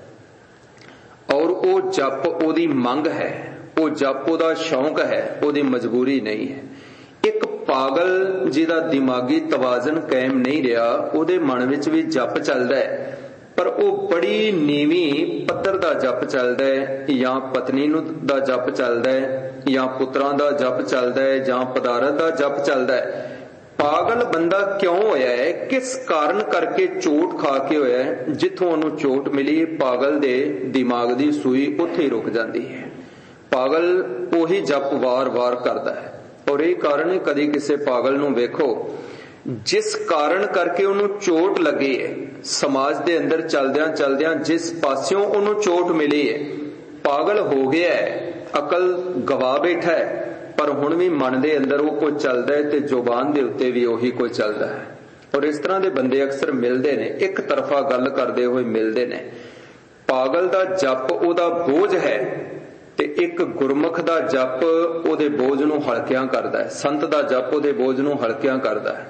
ਔਰ ਉਹ ਜਪ ਉਹਦੀ ਮੰਗ ਹੈ, ਉਹ ਜਪ ਉਹਦਾ ਸ਼ੌਂਕ ਹੈ, ਉਹਦੀ ਮਜਬੂਰੀ ਨਹੀਂ ਹੈ। ਇੱਕ ਪਾਗਲ ਜਿਹਦਾ ਦਿਮਾਗੀ ਤਵਾਜ਼ਨ ਕਾਇਮ ਨਹੀਂ ਰਿਹਾ, ਉਹਦੇ ਮਨ ਵਿੱਚ ਵੀ ਜਪ ਚੱਲਦਾ ਹੈ, ਪਰ ਉਹ ਬੜੀ ਨੀਵੀਂ ਪੱਧਰ ਦਾ ਜਪ ਚੱਲਦਾ ਹੈ, ਜਾਂ ਪਤਨੀ ਨੂੰ ਦਾ ਜਪ ਚੱਲਦਾ ਹੈ, ਜਾਂ ਪੁੱਤਰਾਂ ਦਾ ਜਪ ਚੱਲਦਾ ਹੈ, ਜਾਂ ਪਦਾਰਥ ਦਾ ਜਪ ਚੱਲਦਾ ਹੈ। ਪਾਗਲ ਬੰਦਾ ਕਿਉਂ ਹੋਇਆ ਹੈ, ਕਿਸ ਕਾਰਨ ਕਰਕੇ ਚੋਟ ਖਾ ਕੇ ਹੋਇਆ ਹੈ? ਜਿੱਥੋਂ ਉਹਨੂੰ ਚੋਟ ਮਿਲੀ, ਪਾਗਲ ਦੇ ਦਿਮਾਗ ਦੀ ਸੂਈ ਉੱਥੇ ਹੀ ਰੁਕ ਜਾਂਦੀ ਹੈ। ਪਾਗਲ ਉਹੀ ਜਪ ਵਾਰ-ਵਾਰ ਕਰਦਾ ਹੈ, ਔਰ ਇਹ ਕਾਰਨ ਹੈ, ਕਦੀ ਕਿਸੇ ਪਾਗਲ ਨੂੰ ਵੇਖੋ ਜਿਸ ਕਾਰਨ ਕਰਕੇ ਉਹਨੂੰ ਚੋਟ ਲੱਗੀ ਹੈ, ਸਮਾਜ ਦੇ ਅੰਦਰ ਚਲਦਿਆਂ ਚਲਦਿਆਂ ਜਿਸ ਪਾਸਿਓਂ ਉਹਨੂੰ ਚੋਟ ਮਿਲੀ ਹੈ, ਪਾਗਲ ਹੋ ਗਿਆ ਹੈ, ਅਕਲ ਗਵਾ ਬੈਠਾ ਹੈ, ਪਰ ਹੁਣ ਵੀ ਮਨ ਦੇ ਅੰਦਰ ਉਹ ਕੁਝ ਚੱਲਦਾ ਹੈ ਤੇ ਜ਼ੁਬਾਨ ਦੇ ਉੱਤੇ ਵੀ ਉਹੀ ਕੁਝ ਚੱਲਦਾ ਹੈ। ਔਰ ਇਸ ਤਰ੍ਹਾਂ ਦੇ ਬੰਦੇ ਅਕਸਰ ਮਿਲਦੇ ਨੇ, ਇੱਕ ਤਰਫਾ ਗੱਲ ਕਰਦੇ ਹੋਏ ਮਿਲਦੇ ਨੇ। ਪਾਗਲ ਦਾ ਜਪ ਉਹਦਾ ਬੋਝ ਹੈ, ਤੇ ਇੱਕ ਗੁਰਮੁਖ ਦਾ ਜਪ ਉਹਦੇ ਬੋਝ ਨੂੰ ਹਲਕਿਆਂ ਕਰਦਾ ਹੈ, ਸੰਤ ਦਾ ਜਪ ਉਹਦੇ ਬੋਝ ਨੂੰ ਹਲਕਿਆਂ ਕਰਦਾ ਹੈ।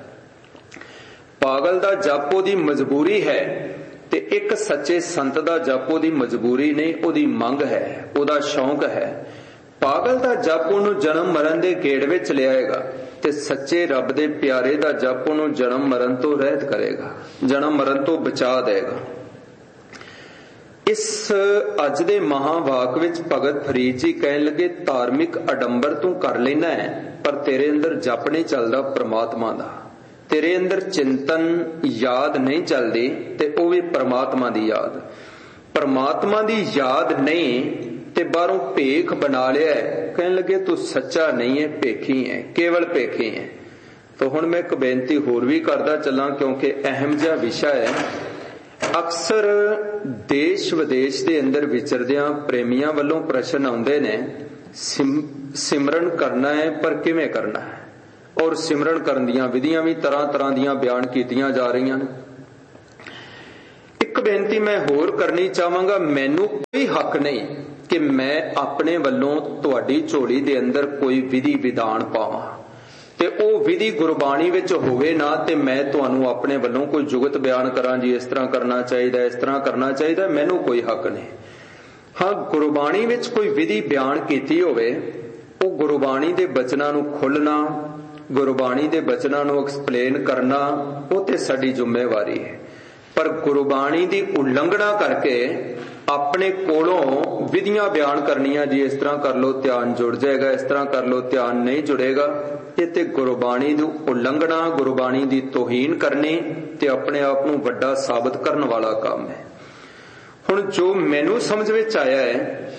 ਪਾਗਲ ਦਾ ਜਪ ਉਹਦੀ ਮਜਬੂਰੀ ਹੈ, ਤੇ ਇੱਕ ਸੱਚੇ ਸੰਤ ਦਾ ਜਪ ਉਹਦੀ ਮਜਬੂਰੀ ਨਹੀਂ, ਉਹਦੀ ਮੰਗ ਹੈ, ਉਹਦਾ ਸ਼ੌਂਕ ਹੈ। ਪਾਗਲ ਦਾ ਜਪ ਉਹਨੂੰ ਜਨਮ ਮਰਨ ਦੇ ਗੇੜ ਵਿੱਚ ਲਿਆਏਗਾ, ਤੇ ਸੱਚੇ ਰੱਬ ਦੇ ਪਿਆਰੇ ਦਾ ਜਪ ਉਹਨੂੰ ਜਨਮ ਮਰਨ ਤੋਂ ਰਹਿਤ ਕਰੇਗਾ, ਜਨਮ ਮਰਨ ਤੋਂ ਬਚਾ ਦੇਗਾ। ਇਸ ਅੱਜ ਦੇ ਮਹਾਵਾਕ ਵਿੱਚ ਭਗਤ ਫਰੀਦ ਜੀ ਕਹਿਣ ਲੱਗੇ, ਧਾਰਮਿਕ ਅਡੰਬਰ ਤੂੰ ਕਰ ਲੈਣਾ ਹੈ, ਪਰ ਤੇਰੇ ਅੰਦਰ ਜਪ ਨਹੀਂ ਚੱਲਦਾ ਪ੍ਰਮਾਤਮਾ ਦਾ, ਤੇਰੇ ਅੰਦਰ ਚਿੰਤਨ ਯਾਦ ਨਹੀਂ ਚੱਲਦੀ, ਤੇ ਉਹ ਵੀ ਪ੍ਰਮਾਤਮਾ ਦੀ ਯਾਦ। ਪ੍ਰਮਾਤਮਾ ਦੀ ਯਾਦ ਨਹੀਂ ਤੇ ਬਾਹਰੋਂ ਭੇਖ ਬਣਾ ਲਿਆ। ਕਹਿਣ ਲੱਗੇ ਤੂੰ ਸੱਚਾ ਨਹੀਂ ਹੈ, ਭੇਖੀ ਹੈ, ਕੇਵਲ ਭੇਖੀ ਹੈ। तो हुण मैं एक बेनती होर भी करदा चलां, क्योंकि अहम जिहा विशा है। अक्सर देश विदेश के अंदर विचरदियां प्रेमियां वालों प्रश्न आउंदे ने, सिमरन करना है पर किवें करना है, और सिमरन करन दियां विधियां भी तरह तरह दियां बयान कीतियां जा रहीआं ने। एक बेनती मैं होर करनी चाहांगा, मैनू कोई हक नहीं कि मैं अपने वालों तुहाडी झोली दे अंदर कोई विधि विधान पावां ते ओ विधि गुरबाणी विच होवे ना, ते मैं तुहानू अपने वालों कोई जुगत बयान करां जी इस तरह करना चाहिए, इस तरह करना चाहिए, मैनू कोई हक नहीं। हाँ, गुरबाणी विच कोई विधि बयान कीती होवे, ओ गुरबाणी दे बचनां नू खोलना, गुरबाणी दे बचनां नू एक्सप्लेन करना, वो ते साडी जिम्मेवारी है। पर गुरबाणी दी उल्लंघना करके अपने कोलों विधियां बयान करनियां जी इस तरह कर लो ध्यान जुड़ जाएगा, इस तरह कर लो ध्यान नहीं जुड़ेगा, ये ते गुरबाणी दी उल्लंघना, गुरबाणी दी तोहीन करनी ते अपने आप नू वड्डा साबित करने वाला काम है। हुण जो मैनू समझ विच आया है,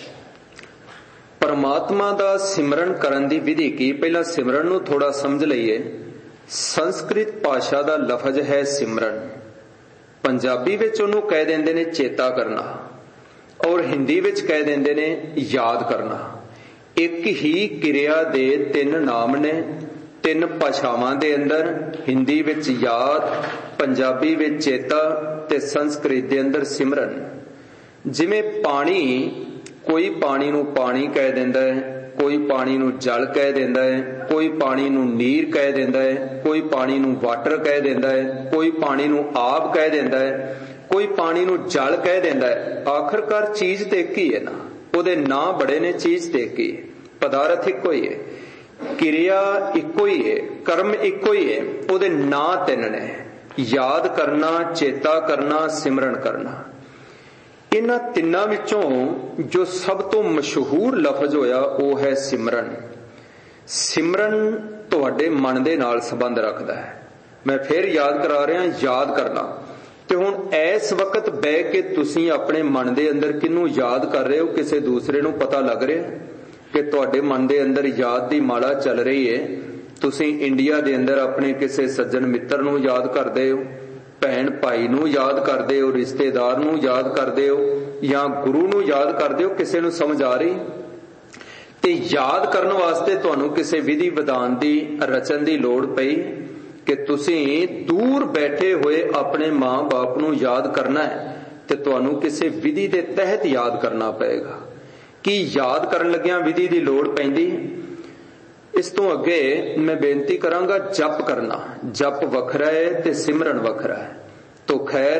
परमात्मा दा सिमरन करन दी विधि की, पहला सिमरन नू थोड़ा समझ लईए। संस्कृत भाषा दा लफज है सिमरन, पंजाबी विच उहनू कह देंदे ने चेता करना, और हिंदी विच कह देंदे ने याद करना। एक ही किरिया दे तीन नाम ने, तीन भाषावां दे अंदर, हिंदी विच याद, पंजाबी विच चेता ते संस्कृत दे अंदर सिमरन। जिवें पानी, कोई पानी नू पानी कह देंदा है, कोई पानी नू जल कह देंदा है, कोई पानी नू नीर कह देंदा है, कोई पानी नू वाटर कह देंदा है, कोई पानी नू आब कह देंदा है, कोई पानी नू जल कह देंदा है। आखिरकार चीज ते एक ही है ना, ओदे नां बड़े ने, चीज ते एक ही है, पदार्थ इको ही है, किरिया इको ही है, कर्म इको ही है, ओदे नां तीन ने, याद करना, चेता करना, सिमरन करना। इन्हां तिन्नां विचों जो सब तो मशहूर लफज होया वो है सिमरन। सिमरन तुहाडे मन दे नाल संबंध रखदा है। मैं फिर याद करा रहा, याद करना। ते हुण इस वक्त बह के तुसीं अपने मन दे अंदर किनू याद कर रहे हो? किसी दूसरे नू पता लग रहा कि तुहाडे मन दे अंदर याद दी माला चल रही है? तुसीं इंडिया दे अंदर अपने किसी सज्जन मित्र नू याद करदे हो, भैन भाई नू याद करदे हो, रिश्तेदार नू याद करदे हो, या गुरु नू याद करदे हो? किसी नू समझ आ रही? ते याद करन वास्ते तुहानू किसी विधि विधान दी रचन दी लोड़ पई कि तुसीं दूर बैठे हुए अपने मां बाप नू याद करना है, ते तुहानू किसी विधि दे तहत याद करना पएगा। कि याद करन लग्गियां विधि दी लोड़ पैंदी? इस तो अगे मैं बेनती करांगा, जप करना, जप वखरा है ते सिमरन वखरा है। तो खैर,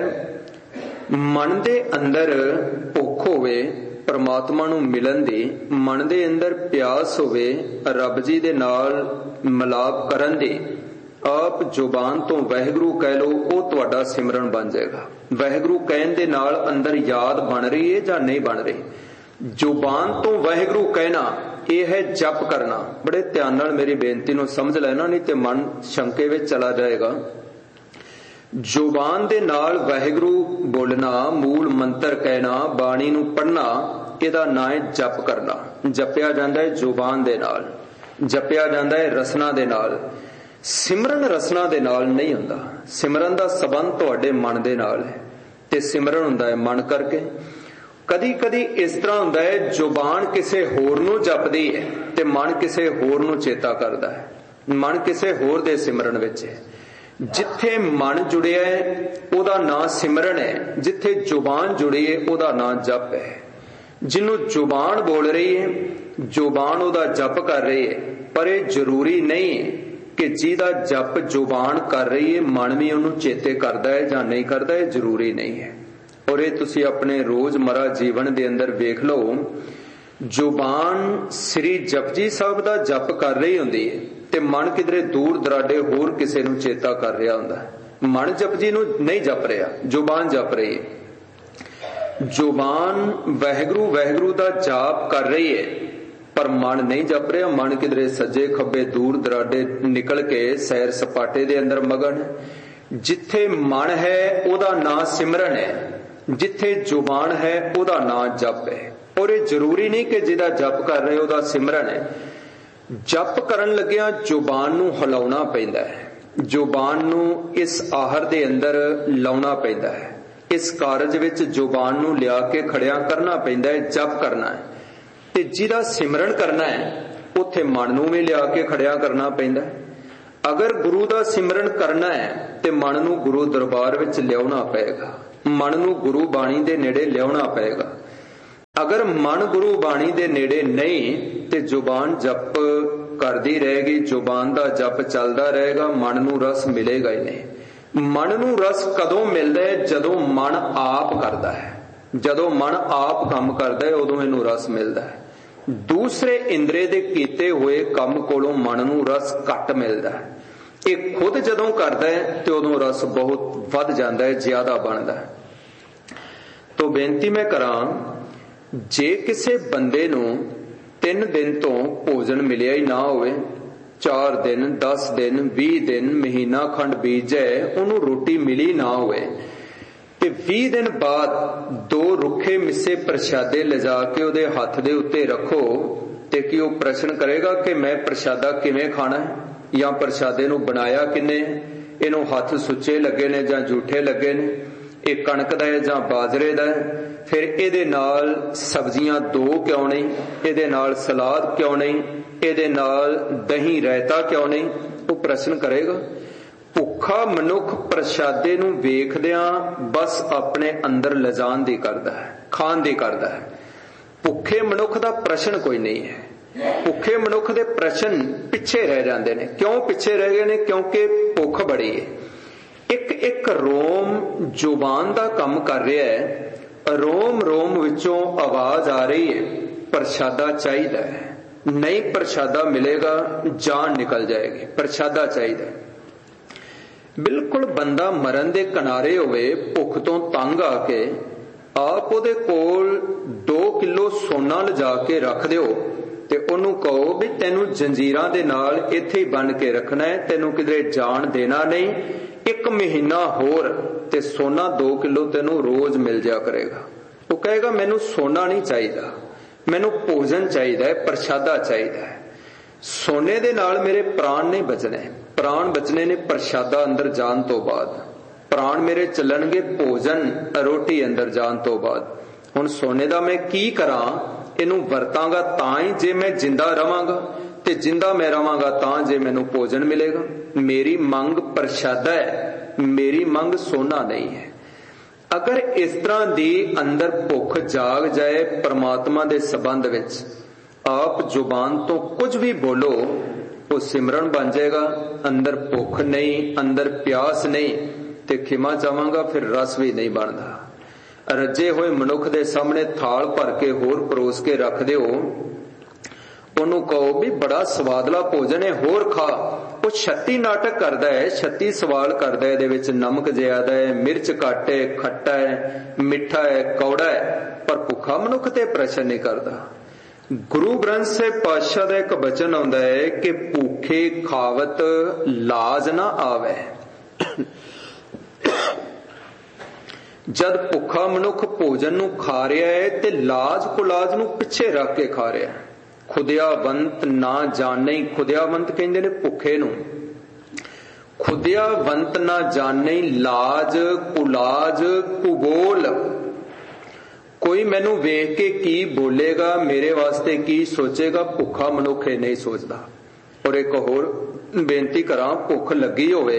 मन दे अंदर भुख होवे परमात्मा नू मिलन दी, मन दे अंदर प्यास होवे रब जी दे नाल मिलाप करन दी, आप जुबान तो वाहिगुरू कह लो, वो तुहाडा सिमरन बन जाएगा। वाहिगुरू कहन दे नाल अंदर याद बन रही है या नहीं बन रही? जुबान तो वाहिगुरू कहना, यह है जप करना। बड़े ध्यान नाल मेरी बेनती नू समझ लेना, नहीं तो मन शंके विच चला जाएगा। जुबान दे नाल वाहिगुरू बोलना, मूल मंत्र कहना, बाणी नू पढ़ना, इहदा नाम है जप करना। जपिया जांदा है जुबान दे नाल, जपिया जांदा है रसना दे नाल। सिमरन रसना दे नाल नहीं हुंदा। सिमरन दा संबंध तुहाडे मन दे नाल है, ते सिमरन हुंदा है मन करके। कदी कदी इस तरह हुंदा है, जुबान किसे होर नू जपदी है ते मन किसे होर नू चेता करदा है, मन किसे होर दे सिमरन विच है। जिथे मन जुड़िया है ओदा नाम सिमरन है, जिथे जुबान जुड़ी है ओदा नाम जप है। जिन्हों जुबान बोल रही है, जुबान ओदा जप कर रही है, पर यह जरूरी नहीं है कि जिहदा जप जुबान कर रही है मन भी उन्होंने चेते करता है या नहीं करता, है जरूरी नहीं है। और ये तुसी अपने रोजमर्रा जीवन दे अंदर वेख लो, जुबान श्री जपजी साहब दा जप कर रही हुंदी है ते मन किधरे दूर दराडे होर किसे नू चेता कर रहा हुंदा है। मन जपजी नू नहीं जप रहा, जुबान जप रही है। जुबान वाहिगुरू वाहिगुरू दा जाप कर रही है, पर मन नहीं जप रहा। मन किधरे सज्जे खब्बे दूर दराडे निकल के सैर सपाटे दे अंदर मगन। जिथे मन है ओदा नाम सिमरन है, जिथे जुबान है ओदा नाम जप है। और ये जरूरी नहीं कि जिहदा जप कर रहे ओदा सिमरन है। जप करन लग्गिया जुबान नू हिलाउणा पैंदा है। ਜ਼ੁਬਾਨ ਨੂੰ ਇਸ ਆਹਰ ਦੇ ਅੰਦਰ ਲਾਉਣਾ ਪੈਂਦਾ ਹੈ। ਇਸ ਕਾਰਜ ਵਿੱਚ ਜ਼ੁਬਾਨ ਨੂੰ ਲਿਆ ਕੇ ਖੜਿਆ ਕਰਨਾ ਪੈਂਦਾ ਹੈ, ਜਪ ਕਰਨਾ ਹੈ। ਤੇ ਜਿਹਦਾ ਸਿਮਰਨ ਕਰਨਾ ਹੈ ਉੱਥੇ ਮਨ ਨੂੰ ਵੀ ਲਿਆ ਕੇ ਖੜਿਆ ਕਰਨਾ ਪੈਂਦਾ ਹੈ। ਅਗਰ ਗੁਰੂ ਦਾ ਸਿਮਰਨ ਕਰਨਾ ਹੈ ਤੇ ਮਨ ਨੂੰ ਗੁਰੂ ਦਰਬਾਰ ਵਿੱਚ ਲਿਆਉਣਾ ਪਏਗਾ, ਮਨ ਨੂੰ ਗੁਰੂ ਬਾਣੀ ਦੇ ਨੇੜੇ ਲਿਆਉਣਾ ਪਏਗਾ। ਅਗਰ ਮਨ ਗੁਰੂ ਬਾਣੀ ਦੇ ਨੇੜੇ ਨਹੀਂ ਤੇ ਜ਼ੁਬਾਨ ਜਪ ਕਰਦੀ ਰਹੇਗੀ, ਜ਼ੁਬਾਨ ਦਾ ਜਪ ਚੱਲਦਾ ਰਹੇਗਾ, ਮਨ ਨੂੰ ਰਸ ਮਿਲੇਗਾ ਹੀ ਨਹੀਂ। ਮਨ ਨੂੰ ਰਸ ਕਦੋਂ ਮਿਲਦਾ ਹੈ? ਜਦੋਂ ਮਨ ਆਪ ਕਰਦਾ ਹੈ, ਜਦੋਂ ਮਨ ਆਪ ਕੰਮ ਕਰਦਾ ਹੈ ਉਦੋਂ ਇਹਨੂੰ ਰਸ ਮਿਲਦਾ ਹੈ। ਦੂਸਰੇ ਇੰਦਰੇ ਦੇ ਕੀਤੇ ਹੋਏ ਕੰਮ ਕੋਲੋਂ ਮਨ ਨੂੰ ਰਸ ਘੱਟ ਮਿਲਦਾ ਹੈ। ਇਹ ਖੁਦ ਜਦੋਂ ਕਰਦਾ ਹੈ ਤੇ ਉਦੋਂ ਰਸ ਬਹੁਤ ਵੱਧ ਜਾਂਦਾ ਹੈ, ਜ਼ਿਆਦਾ ਬਣਦਾ ਹੈ। ਤੋ ਬੇਨਤੀ ਮੈਂ ਕਰਾਂ, ਜੇ ਕਿਸੇ ਬੰਦੇ ਨੂੰ 3 ਦਿਨ ਤੋਂ ਭੋਜਨ ਮਿਲਿਆ ਹੀ ਨਾ ਹੋਵੇ, 4 ਦਿਨ 10 ਦਿਨ 20 ਦਿਨ ਮਹੀਨਾ ਖੰਡ ਬੀਤ ਜਾਏ, ਉਹਨੂੰ ਰੋਟੀ ਮਿਲੀ ਨਾ ਹੋਵੇ ਤੇ 20 ਦਿਨ ਬਾਅਦ 2 ਰੁੱਖੇ ਮਿੱਸੇ ਪ੍ਰਸ਼ਾਦੇ ਲਿਜਾ ਕੇ ਉਹਦੇ ਹੱਥ ਦੇ ਉੱਤੇ ਰੱਖੋ ਤੇ ਕੀ ਉਹ ਪ੍ਰਸ਼ਨ ਕਰੇਗਾ ਕਿ ਮੈਂ ਪ੍ਰਸ਼ਾਦਾ ਕਿਵੇਂ ਖਾਣਾ ਹੈ, ਜਾਂ ਪ੍ਰਸ਼ਾਦੇ ਨੂੰ ਬਣਾਇਆ ਕਿੰਨੇ, ਇਹਨੂੰ ਹੱਥ ਸੁੱਚੇ ਲੱਗੇ ਨੇ ਜਾਂ ਝੂਠੇ ਲੱਗੇ ਨੇ, ਇਹ ਕਣਕ ਦਾ ਹੈ ਜਾਂ ਬਾਜਰੇ ਦਾ ਹੈ, ਫਿਰ ਇਹਦੇ ਨਾਲ ਸਬਜ਼ੀਆਂ 2 ਕਿਉਂ ਨਹੀਂ, ਇਹਦੇ ਨਾਲ ਸਲਾਦ ਕਿਉਂ ਨਹੀਂ, ਇਹਦੇ ਨਾਲ ਦਹੀਂ ਰਾਇਤਾ ਕਿਉਂ ਨਹੀਂ, ਉਹ ਪ੍ਰਸ਼ਨ ਕਰੇਗਾ। ਭੁੱਖਾ ਮਨੁੱਖ ਪ੍ਰਸ਼ਾਦੇ ਨੂੰ ਵੇਖਦਿਆਂ ਬਸ ਆਪਣੇ ਅੰਦਰ ਲਿਜਾਣ ਦੀ ਕਰਦਾ ਹੈ, ਖਾਣ ਦੀ ਕਰਦਾ ਹੈ। ਭੁੱਖੇ ਮਨੁੱਖ ਦਾ ਪ੍ਰਸ਼ਨ ਕੋਈ ਨਹੀਂ ਹੈ। ਭੁੱਖੇ ਮਨੁੱਖ ਦੇ ਪ੍ਰਸ਼ਨ ਪਿੱਛੇ ਰਹਿ ਜਾਂਦੇ ਨੇ। ਕਿਉਂ ਪਿੱਛੇ ਰਹਿ ਗਏ ਨੇ? ਕਿਉਂਕਿ ਭੁੱਖ ਬੜੀ ਹੈ। ਇੱਕ ਇੱਕ ਰੋਮ ਜ਼ੁਬਾਨ ਦਾ ਕੰਮ ਕਰ ਰਿਹਾ ਹੈ, ਰੋਮ ਰੋਮ ਵਿੱਚੋਂ ਆਵਾਜ਼ ਆ ਰਹੀ ਹੈ ਪ੍ਰਸ਼ਾਦਾ ਚਾਹੀਦਾ ਹੈ, ਨਹੀਂ ਪ੍ਰਸ਼ਾਦਾ ਮਿਲੇਗਾ ਜਾਨ ਨਿਕਲ ਜਾਏਗੀ, ਪ੍ਰਸ਼ਾਦਾ ਚਾਹੀਦਾ ਹੈ। ਬਿਲਕੁਲ ਬੰਦਾ ਮਰਨ ਦੇ ਕਿਨਾਰੇ ਹੋਵੇ, ਭੁੱਖ ਤੋਂ ਤੰਗ ਆ ਕੇ ਆਪ ਉਹਦੇ ਕੋਲ 2 ਕਿਲੋ ਸੋਨਾ ਲਿਜਾ ਕੇ ਰੱਖ ਦਿਓ ਤੇ ਉਹਨੂੰ ਕਹੋ ਵੀ ਤੈਨੂੰ ਜੰਜੀਰਾਂ ਦੇ ਨਾਲ ਇੱਥੇ ਹੀ ਬੰਨ ਕੇ ਰੱਖਣਾ ਹੈ, ਤੈਨੂੰ ਕਿਧਰੇ ਜਾਣ ਦੇਣਾ ਨਹੀਂ, 1 ਮਹੀਨਾ ਹੋਰ ਤੇ ਸੋਨਾ 2 ਕਿਲੋ ਤੈਨੂੰ ਰੋਜ਼ ਮਿਲ ਜਾ ਕਰੇਗਾ। ਉਹ ਕਹੇਗਾ ਮੈਨੂੰ ਸੋਨਾ ਨਹੀਂ ਚਾਹੀਦਾ, ਮੈਨੂੰ ਭੋਜਨ ਚਾਹੀਦਾ ਹੈ, ਪ੍ਰਸ਼ਾਦਾ ਚਾਹੀਦਾ ਹੈ। ਸੋਨੇ ਦੇ ਨਾਲ ਮੇਰੇ ਪ੍ਰਾਣ ਨਹੀਂ ਬਚਣੇ, ਪ੍ਰਾਣ ਬਚਣੇ ਨੇ ਪ੍ਰਸ਼ਾਦਾ ਅੰਦਰ ਜਾਣ ਤੋਂ ਬਾਅਦ, ਪ੍ਰਾਣ ਮੇਰੇ ਚੱਲਣਗੇ ਭੋਜਨ ਰੋਟੀ ਅੰਦਰ ਜਾਣ ਤੋਂ ਬਾਅਦ। ਹੁਣ ਸੋਨੇ ਦਾ ਮੈਂ ਕੀ ਕਰਾਂ? ਇਹਨੂੰ ਵਰਤਾਂਗਾ ਤਾਂ ਹੀ ਜੇ ਮੈਂ ਜਿੰਦਾ ਰਵਾਂਗਾ, ਤੇ ਜਿੰਦਾ ਮੈਂ ਰਵਾਂਗਾ ਤਾਂ ਜੇ ਮੈਨੂੰ ਭੋਜਨ ਮਿਲੇਗਾ। ਮੇਰੀ ਮੰਗ ਪ੍ਰਸ਼ਾਦਾ ਹੈ, ਮੇਰੀ ਮੰਗ ਸੋਨਾ ਨਹੀਂ ਹੈ। ਅਗਰ ਇਸ ਤਰ੍ਹਾਂ ਦੀ ਅੰਦਰ ਭੁੱਖ ਜਾਗ ਜਾਏ ਪ੍ਰਮਾਤਮਾ ਦੇ ਸੰਬੰਧ ਵਿੱਚ, ਆਪ ਜ਼ੁਬਾਨ ਤੋਂ ਕੁਝ ਵੀ ਬੋਲੋ ਉਹ ਸਿਮਰਨ ਬਣ ਜਾਏਗਾ। ਅੰਦਰ ਭੁੱਖ ਨਹੀਂ, ਅੰਦਰ ਪਿਆਸ ਨਹੀਂ, ਤੇ ਖਿਮਾ ਚਾਹਾਂਗਾ ਫਿਰ ਰਸ ਵੀ ਨਹੀਂ ਬਣਦਾ। ਰੱਜੇ ਹੋਏ ਮਨੁੱਖ ਦੇ ਸਾਹਮਣੇ ਥਾਲ ਭਰ ਕੇ ਹੋਰ ਪਰੋਸ ਕੇ ਰੱਖ ਦਿਓ, ਉਹਨੂੰ ਕਹੋ ਵੀ ਬੜਾ ਸਵਾਦਲਾ ਭੋਜਨ ਹੈ ਹੋਰ ਖਾ, ਉਹ 36 ਨਾਟਕ ਕਰਦਾ ਹੈ, 36 ਸਵਾਲ ਕਰਦਾ ਹੈ, ਇਹਦੇ ਵਿੱਚ ਨਮਕ ਜ਼ਿਆਦਾ ਹੈ, ਮਿਰਚ ਘੱਟ ਹੈ, ਖੱਟਾ ਹੈ, ਮਿੱਠਾ ਹੈ, ਕੌੜਾ ਹੈ, ਪਰ ਭੁੱਖਾ ਮਨੁੱਖ ਤੇ ਪ੍ਰਸ਼ਨ ਨਹੀਂ ਕਰਦਾ। ਗੁਰੂ ਗ੍ਰੰਥ ਸਾਹਿਬ ਪਾਤਸ਼ਾਹ ਦਾ ਇੱਕ ਬਚਨ ਆਉਂਦਾ ਹੈ ਕਿ ਭੁੱਖੇ ਖਾਵਤ ਲਾਜ ਨਾ ਆਵੇ। ਜਦ ਭੁੱਖਾ ਮਨੁੱਖ ਭੋਜਨ ਨੂੰ ਖਾ ਰਿਹਾ ਹੈ ਤੇ ਲਾਜ ਕੁਲਾਜ ਨੂੰ ਪਿੱਛੇ ਰੱਖ ਕੇ ਖਾ ਰਿਹਾ ਹੈ। ਖੁਦਿਆਵੰਤ ਨਾ ਜਾਣੇ, ਖੁਦਿਆਵੰਤ ਕਹਿੰਦੇ ਨੇ ਭੁੱਖੇ ਨੂੰ, ਖੁਦਿਆਵੰਤ ਨਾ ਜਾਣੇ ਲਾਜ ਕੁਲਾਜ ਕੁਬੋਲ। ਕੋਈ ਮੈਨੂੰ ਵੇਖ ਕੇ ਕੀ ਬੋਲੇਗਾ, ਮੇਰੇ ਵਾਸਤੇ ਕੀ ਸੋਚੇਗਾ, ਭੁੱਖਾ ਮਨੁੱਖ ਇਹ ਨਹੀਂ ਸੋਚਦਾ। ਔਰ ਇੱਕ ਹੋਰ ਬੇਨਤੀ ਕਰਾਂ, ਭੁੱਖ ਲੱਗੀ ਹੋਵੇ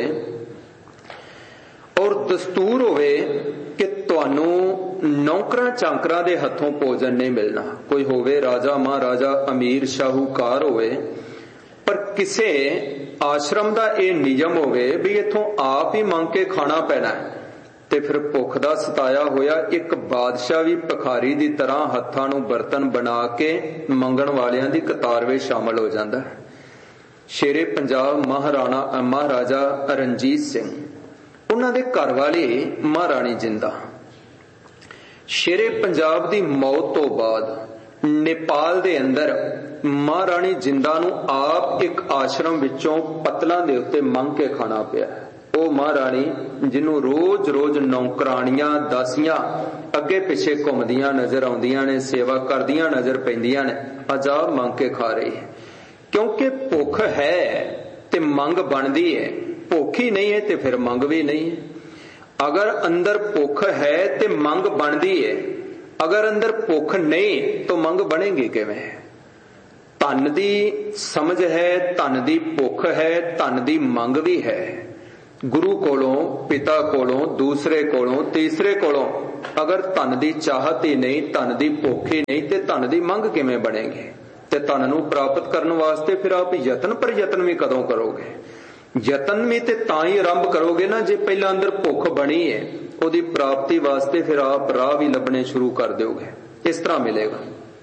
ਔਰ ਦਸਤੂਰ ਹੋਵੇ ਕਿ ਤੁਹਾਨੂੰ ਨੌਕਰਾਂ ਚਾਕਰਾਂ ਦੇ ਹੱਥੋਂ ਭੋਜਨ ਨਹੀਂ ਮਿਲਣਾ, ਕੋਈ ਹੋਵੇ ਰਾਜਾ ਮਹਾਰਾਜਾ ਅਮੀਰ ਸ਼ਾਹੂਕਾਰ ਹੋਵੇ, ਪਰ ਕਿਸੇ ਆਸ਼ਰਮ ਦਾ ਇਹ ਨਿਯਮ ਹੋਵੇ ਵੀ ਇੱਥੋਂ ਆਪ ਹੀ ਮੰਗ ਕੇ ਖਾਣਾ ਪੈਣਾ ਹੈ, ਤੇ ਫਿਰ ਭੁੱਖ ਦਾ ਸਤਾਇਆ ਹੋਇਆ ਇੱਕ ਬਾਦਸ਼ਾਹ ਵੀ ਭਿਖਾਰੀ ਦੀ ਤਰ੍ਹਾਂ ਹੱਥਾਂ ਨੂੰ ਬਰਤਨ ਬਣਾ ਕੇ ਮੰਗਣ ਵਾਲਿਆਂ ਦੀ ਕਤਾਰ ਵਿੱਚ ਸ਼ਾਮਲ ਹੋ ਜਾਂਦਾ ਹੈ। ਸ਼ੇਰੇ ਪੰਜਾਬ ਮਹਾਰਾਜਾ ਰਣਜੀਤ ਸਿੰਘ, ਉਹਨਾਂ ਦੇ ਘਰ ਵਾਲੀ ਮਹਾਰਾਣੀ ਜਿੰਦਾ, ਸ਼ੇਰੇ ਪੰਜਾਬ ਦੀ ਮੌਤ ਤੋਂ ਬਾਅਦ ਨੇਪਾਲ ਦੇ ਅੰਦਰ ਮਹਾਰਾਣੀ ਜਿੰਦਾ ਨੂੰ ਆਪ ਇੱਕ ਆਸ਼ਰਮ ਵਿੱਚੋਂ ਪੱਤਲਾਂ ਦੇ ਉੱਤੇ ਮੰਗ ਕੇ ਖਾਣਾ ਪਿਆ। ਉਹ ਮਹਾਰਾਣੀ ਜਿਹਨੂੰ ਰੋਜ਼ ਰੋਜ਼ ਨੌਕਰਾਣੀਆਂ ਦਾਸੀਆਂ ਅੱਗੇ ਪਿੱਛੇ ਘੁੰਮਦੀਆਂ ਨਜ਼ਰ ਆਉਂਦੀਆਂ ਨੇ, ਸੇਵਾ ਕਰਦੀਆਂ ਨਜ਼ਰ ਪੈਂਦੀਆਂ ਨੇ, ਆਜ਼ਾਦ ਮੰਗ ਕੇ ਖਾ ਰਹੀ ਹੈ। ਕਿਉਂਕਿ ਭੁੱਖ ਹੈ ਤੇ ਮੰਗ ਬਣਦੀ ਹੈ, भुख ही नहीं है तो फिर मंग भी नहीं है। अगर अंदर भुख है तो मंग बनती है, अगर अंदर भुख नहीं तो मंग बनेगी किवें। धन दी समझ है, धन दी भुख है, धन दी मंग भी है। गुरु कोलों, पिता कोलों, दूसरे कोलों, तीसरे कोलों अगर धन दी चाहत ही नहीं, धन दी भुख ही नहीं तो धन दी मंग किवें बनेगी। ते धन नूं प्राप्त करने वास्ते फिर आप यतन पर यतन भी कदों करोगे। यतन भी ते तां ही आरंभ करोगे ना जे पहला अंदर भुख बनी है, उहदी प्राप्ति वास्ते फिर आप राह भी लभने शुरू कर दोगे। इस तरह मिलेगा।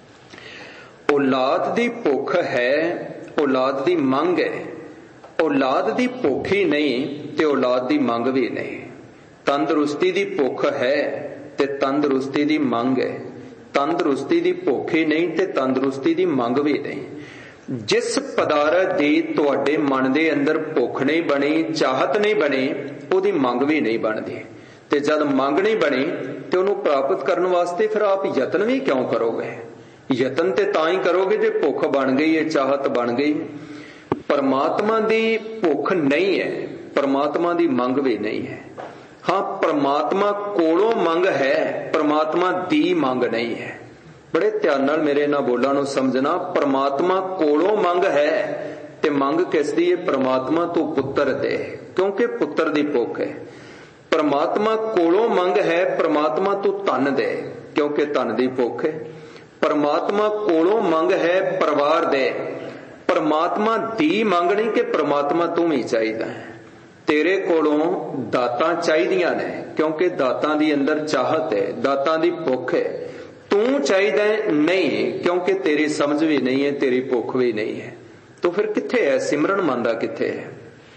औलाद दी भुख है, औलाद दी मंग है। औलाद दी भुख ही नहीं ते औलाद दी मंग भी नहीं। तंदुरुस्ती दी भुख है ते तंदुरुस्ती दी मंग है। तंदुरुस्ती दी भुख ही नहीं ते तंदुरुस्ती दी मंग भी नहीं। जिस पदार्थ दी तुहाडे मन दे अंदर भुख नहीं बनी, चाहत नहीं बनी, उहदी मंग भी नहीं बनदी। ते जद मंग नहीं बनी ते उहनूं प्राप्त करने वास्ते फिर आप यतन भी क्यों करोगे। यतन ते तां ही करोगे जे भुख बन गई है, चाहत बन गई। परमात्मा दी भुख नहीं है, परमात्मा दी मंग भी नहीं है। हाँ, परमात्मा कोलों मंग है, परमात्मा दी मंग नहीं है। बड़े ध्यान नाल मेरे इन्हां बोलां नूं समझना। परमात्मा कोलों मंग है ते मंग किस दी है? परमात्मा तो पुत्र दे, क्योंकि पुत्र दी भुख है। परमात्मा कोलों मंग है, परमात्मा तू धन दे, क्योंकि धन दी भुख है। परमात्मा कोलों मंग है, परिवार दे। परमात्मा दी मंग नहीं कि परमात्मा तू ही चाहिदा है। तेरे कोलों दातां चाहिदियां ने, क्योंकि दातां दी अंदर चाहत है, दातां दी भुख है। तू चाहिदा है नहीं, क्योंकि तेरी समझ भी नहीं है, तेरी भुख भी नहीं है। तो फिर किथे है सिमरन मंदा, किथे है?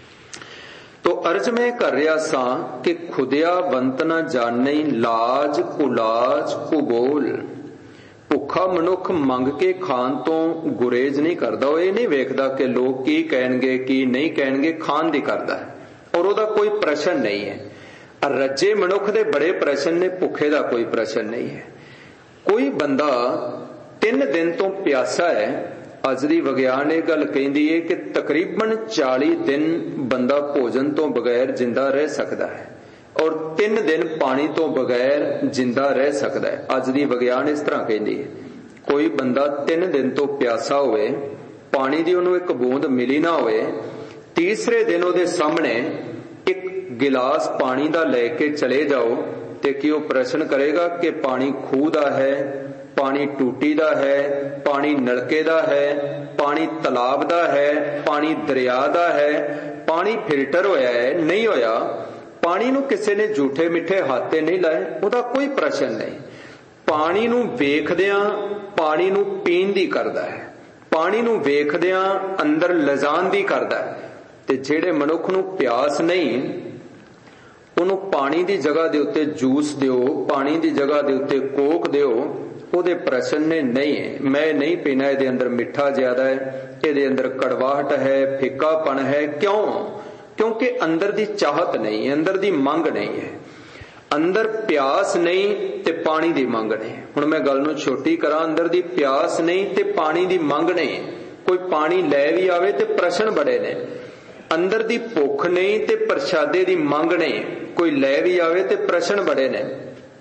तो अर्ज मैं कर रहा सा कि खुदिया वंत ना जाने, लाज कुलाज कुबोल। भुखा मनुख मंग के खान तो गुरेज नहीं करता। वो ये नहीं वेखदा कि लोग की कहणगे की नहीं कहणगे, खान दी करदा है और ओदा कोई प्रश्न नहीं है। रज्जे मनुख दे बड़े प्रश्न ने, भुखे दा कोई प्रश्न नहीं है। कोई बंदा 3 दिन तो प्यासा है। अज दी विग्यान ये गल कहंदी है कि तकरीबन 40 दिन बंदा भोजन तो बगैर जिंदा रह सकता है और 3 दिन पानी तो बगैर जिंदा रह सकता है। अज दी विग्यान इस तरह कहंदी है। कोई बंदा 3 दिन तो प्यासा होवे, पानी दी उहनूं एक बूंद मिली ना होवे, तीसरे दिन उहदे सामने एक गिलास पानी दा लेके चले जाओ ते कि वो प्रश्न करेगा कि पानी खूह दा है, पानी टूटी दा है, पानी नलके दा है, पानी तलाब दा है, पानी दरिया दा है, पानी फिल्टर होया है नहीं होया, पानी नूं किसी ने झूठे मिठे हाथे नहीं लाए, उहदा कोई प्रश्न नहीं। पानी नूं वेखदियां पानी नूं पीण दी करदा है, पानी नूं वेखदियां अंदर लजाण दी करदा है। ते जेड़े मनुख नूं प्यास नहीं, उन्होंने पानी की जगह के उत्ते जूस दिओ, पानी की जगह के उत्ते कोक दिओ, ਉਹਦੇ प्रश्न ने नहीं है। मैं नहीं पीना, ਇਹਦੇ अंदर मिठा ज्यादा है, ਇਹਦੇ अंदर कड़वाहट है, फिक्कापन है। क्यों? क्योंकि अंदर दी चाहत नहीं है, अंदर दी मंग नहीं है। अंदर प्यास नहीं ते पानी दी मंग नहीं। हुण मैं गल नूं छोटी करा, अंदर दी प्यास नहीं ते पानी दी मंग नहीं। कोई पानी लै भी आवे ते प्रश्न बड़े ने। अंदर दी भुख नहीं ते प्रसादे दी मंग नहीं, कोई लै भी आवे ते प्रश्न बड़े ने।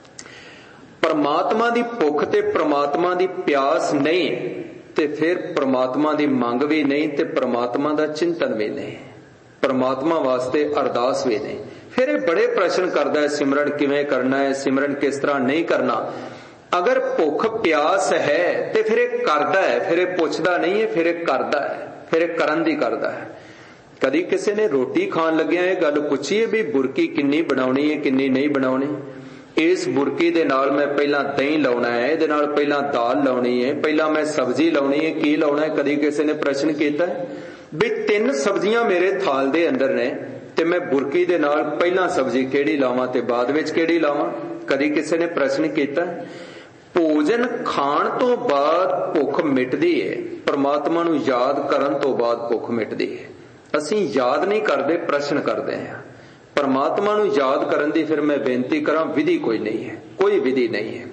परमात्मा दी भुख ते परमात्मा दी प्यास नहीं ते फिर परमात्मा दी मंग भी नहीं ते परमात्मा दा चिंतन भी नहीं, परमात्मा वास्ते अरदास भी नहीं। फिर ये बड़े प्रश्न करदा है, सिमरन किवें करना है, सिमरन किस तरह नहीं करना। अगर भुख प्यास है ते फिर ये करदा है, फिर ये पुछदा नहीं है, फिर ये करदा है, फिर ये करन दी करदा है। कदी किसी ने रोटी खान लग्या ये गल पुछी है भी बुरकी किन्नी बनाउणी है, किन्नी नहीं बनाउणी। इस बुरकी दे नाल मैं पहला दही लाउणा है, इहदे नाल पहला दाल लाउणी है, पहला मैं सब्जी लाउणी है, की लाउणा है? कदी किसी ने प्रश्न कीता है भी 3 सब्जियां मेरे थाल दे अंदर ने ते मैं बुरकी दे नाल पहला सब्जी किहड़ी लावां ते बाद विच किहड़ी लावां? कदी किसी ने प्रश्न कीता है? भोजन खाण तो बाद भुख मिटदी है, परमात्मा नूं याद करन तो बाद भुख मिटदी है। असीं याद नहीं करते, प्रश्न करते हैं। परमात्मा नूं याद करन दी फिर मैं बेनती करां, विधि कोई नहीं है, कोई विधि नहीं है।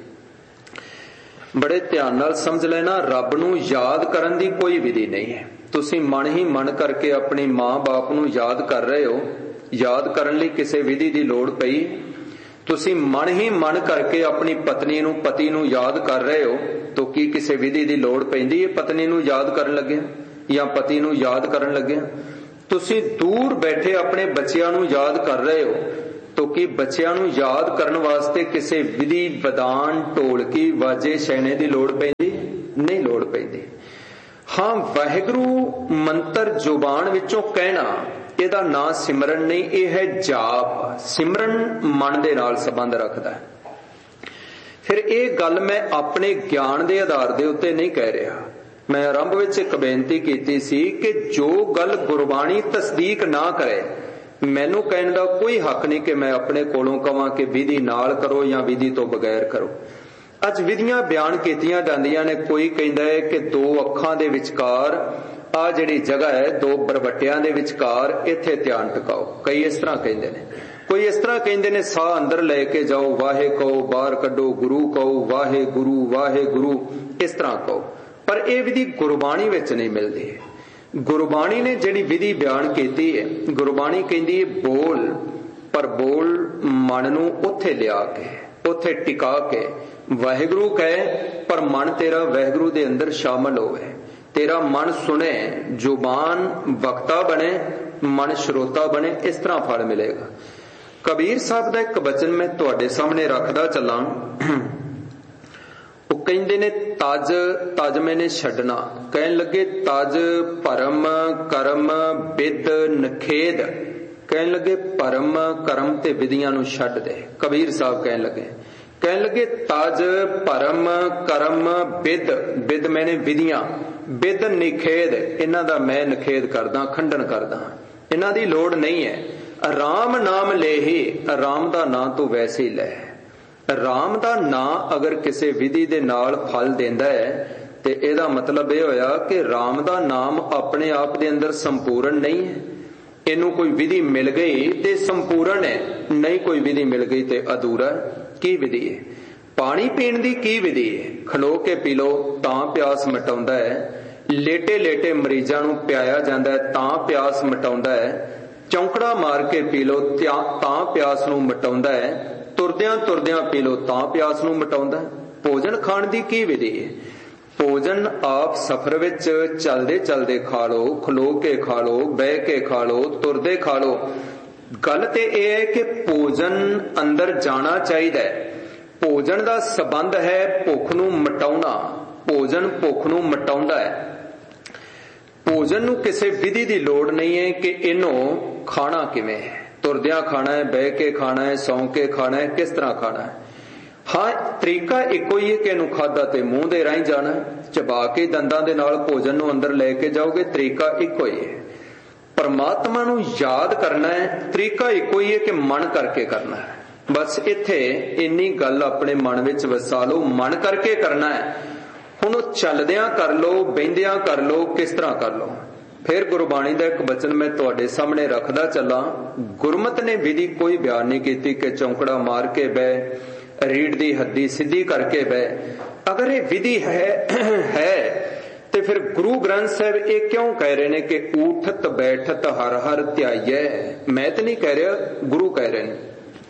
बड़े ध्यान नाल समझ लेना, रब नूं याद करन दी कोई विधि नहीं है। तुसीं मन ही मन करके अपनी मां बाप नूं याद कर रहे हो, याद करन लई किसी विधि की लोड़ पई, तुसी मन ही मन करके अपनी पत्नी नूं पति नूं याद कर रहे हो, तो की किसी विधि की लोड़ पैंदी है पत्नी नूं याद करन लगे या पति नूं याद करन लगे? तुसी दूर बैठे अपने बच्चियां नूं याद कर रहे हो, तो की बच्चियां नूं याद करन वास्ते किसी विधि विधान ढोलकी वाजे छैने की लोड़ पैंदी? नहीं लोड़ पैंदी। हाँ, वाहिगुरू मंत्र जुबान विचों कहना ਇਹਦਾ ਨਾਂ सिमरन नहीं, यह है जाप। सिमरन मन दे नाल संबंध रखता है। फिर ਇਹ गल मैं अपने ज्ञान के आधार के उत्ते नहीं कह रहा। मैं आरंभ विच एक बेनती कीती सी कि जो गल गुरबाणी तस्दीक ना करे, मैनू कहने का कोई हक नहीं कि मैं अपने कोलों कहां कि विधि नाल करो या विधि तो बगैर करो। अज विधियां बयान कीतियां जांदियां ने, कोई कहता है कि दो अखां दे विचकार आ जिहड़ी जगह है, दो बरवटियां दे विचकार इत्थे ध्यान टिकाओ। कई इस तरह कहते हैं, कोई इस तरह कहते हैं साह अंदर लेके जाओ, वाहे कहो, बाहर कड्डो, गुरु कहो, वाहे गुरु, इस तरह कहो। पर यह विधि गुरबाणी विच नहीं मिलती। गुरबाणी ने जिहड़ी विधि बयान कीती है, गुरबाणी कहती है बोल, पर बोल मन नूं उत्थे लिया के, उत्थे टिका के वाहिगुरू कहे, पर मन तेरा वाहिगुरू दे अंदर शामिल होवे। तेरा मन सुने, जुबान वक्ता बने, मन श्रोता बने, इस तरह फल मिलेगा। कबीर साहब का एक वचन मैं तुहाडे सामने रखदा चलां। वो कहंदे ने तज तज मैंने छड्डना, कहन लगे तज परम करम विद नखेद, कहन लगे परम करम ते विधियां नूं छड्ड दे। कबीर साहब कहन लगे तज परम करम विद, विद मैंने विधियां, विद निखेद, इन्हां दा मैं निखेद करदा, खंडन करदा, इन्हां दी लोड़ नहीं है। राम नाम ले ही, राम दा नां तू वैसे ही लै। राम दा नां अगर किसी विधि दे नाल फल देंदा है ते इहदा मतलब यह होया कि राम दा नाम अपने आप दे अंदर संपूर्ण नहीं है। इनू कोई विधि मिल गई ते संपूर्ण है, नहीं कोई विधि मिल गई ते अधूरा। की विधि है? पानी पीण दी की विधि है? खलो के पी लो तां प्यास मिटाउंदा है, लेटे लेटे मरीजां नूं पियाया जांदा है तां प्यास मिटाउंदा है, चौंकड़ा मार के पी लो तां प्यास नूं मिटाउंदा है, तुरदियां तुरदियां पी लो तां प्यास नूं मिटाउंदा है। भोजन खाण दी की विधि है? भोजन आप सफर विच चलदे चलदे खा लो, खलो के खा लो, बह के खा लो, तुरदे खा लो। गल ते यह है कि भोजन अंदर जाना चाहिए। भोजन का संबंध है भुख नूं मिटाउणा, भोजन भुख नूं मिटाउंदा है। भोजन नूं किसी विधि की लोड़ नहीं है कि इनू खाना किवें है, तुरदियां खाना है, बह के खाना है, सौ के खाना है, किस तरह खाना है। हाँ, तरीका इको ही है कि इनू खादा ते मुंह दे राही जाना है, चबा के दंदां दे नाल भोजन नूं अंदर लेके जाओगे, तरीका इको ही है। परमात्मा नूं याद करना है, तरीका इको ही है कि मन करके करना है। बस इत्थे इन्नी गल अपने मन विच वसा लो, मन करके करना है। हुण चलदियां कर लो, बहिंदियां कर लो, किस तरह कर लो। फिर गुरबाणी का एक वचन मैं तुहाडे सामने रखदा चला। गुरमत ने विधि कोई बयान नहीं की कि चौंकड़ा मार के बह, रीढ़ दी हड्डी सीधी करके बह। अगर ये विधि है तो फिर गुरु ग्रंथ साहब ये क्यों कह रहे ने कि उठत बैठत हर हर ध्याइयै? मैं तो नहीं कह रहा, गुरु कह रहे हैं।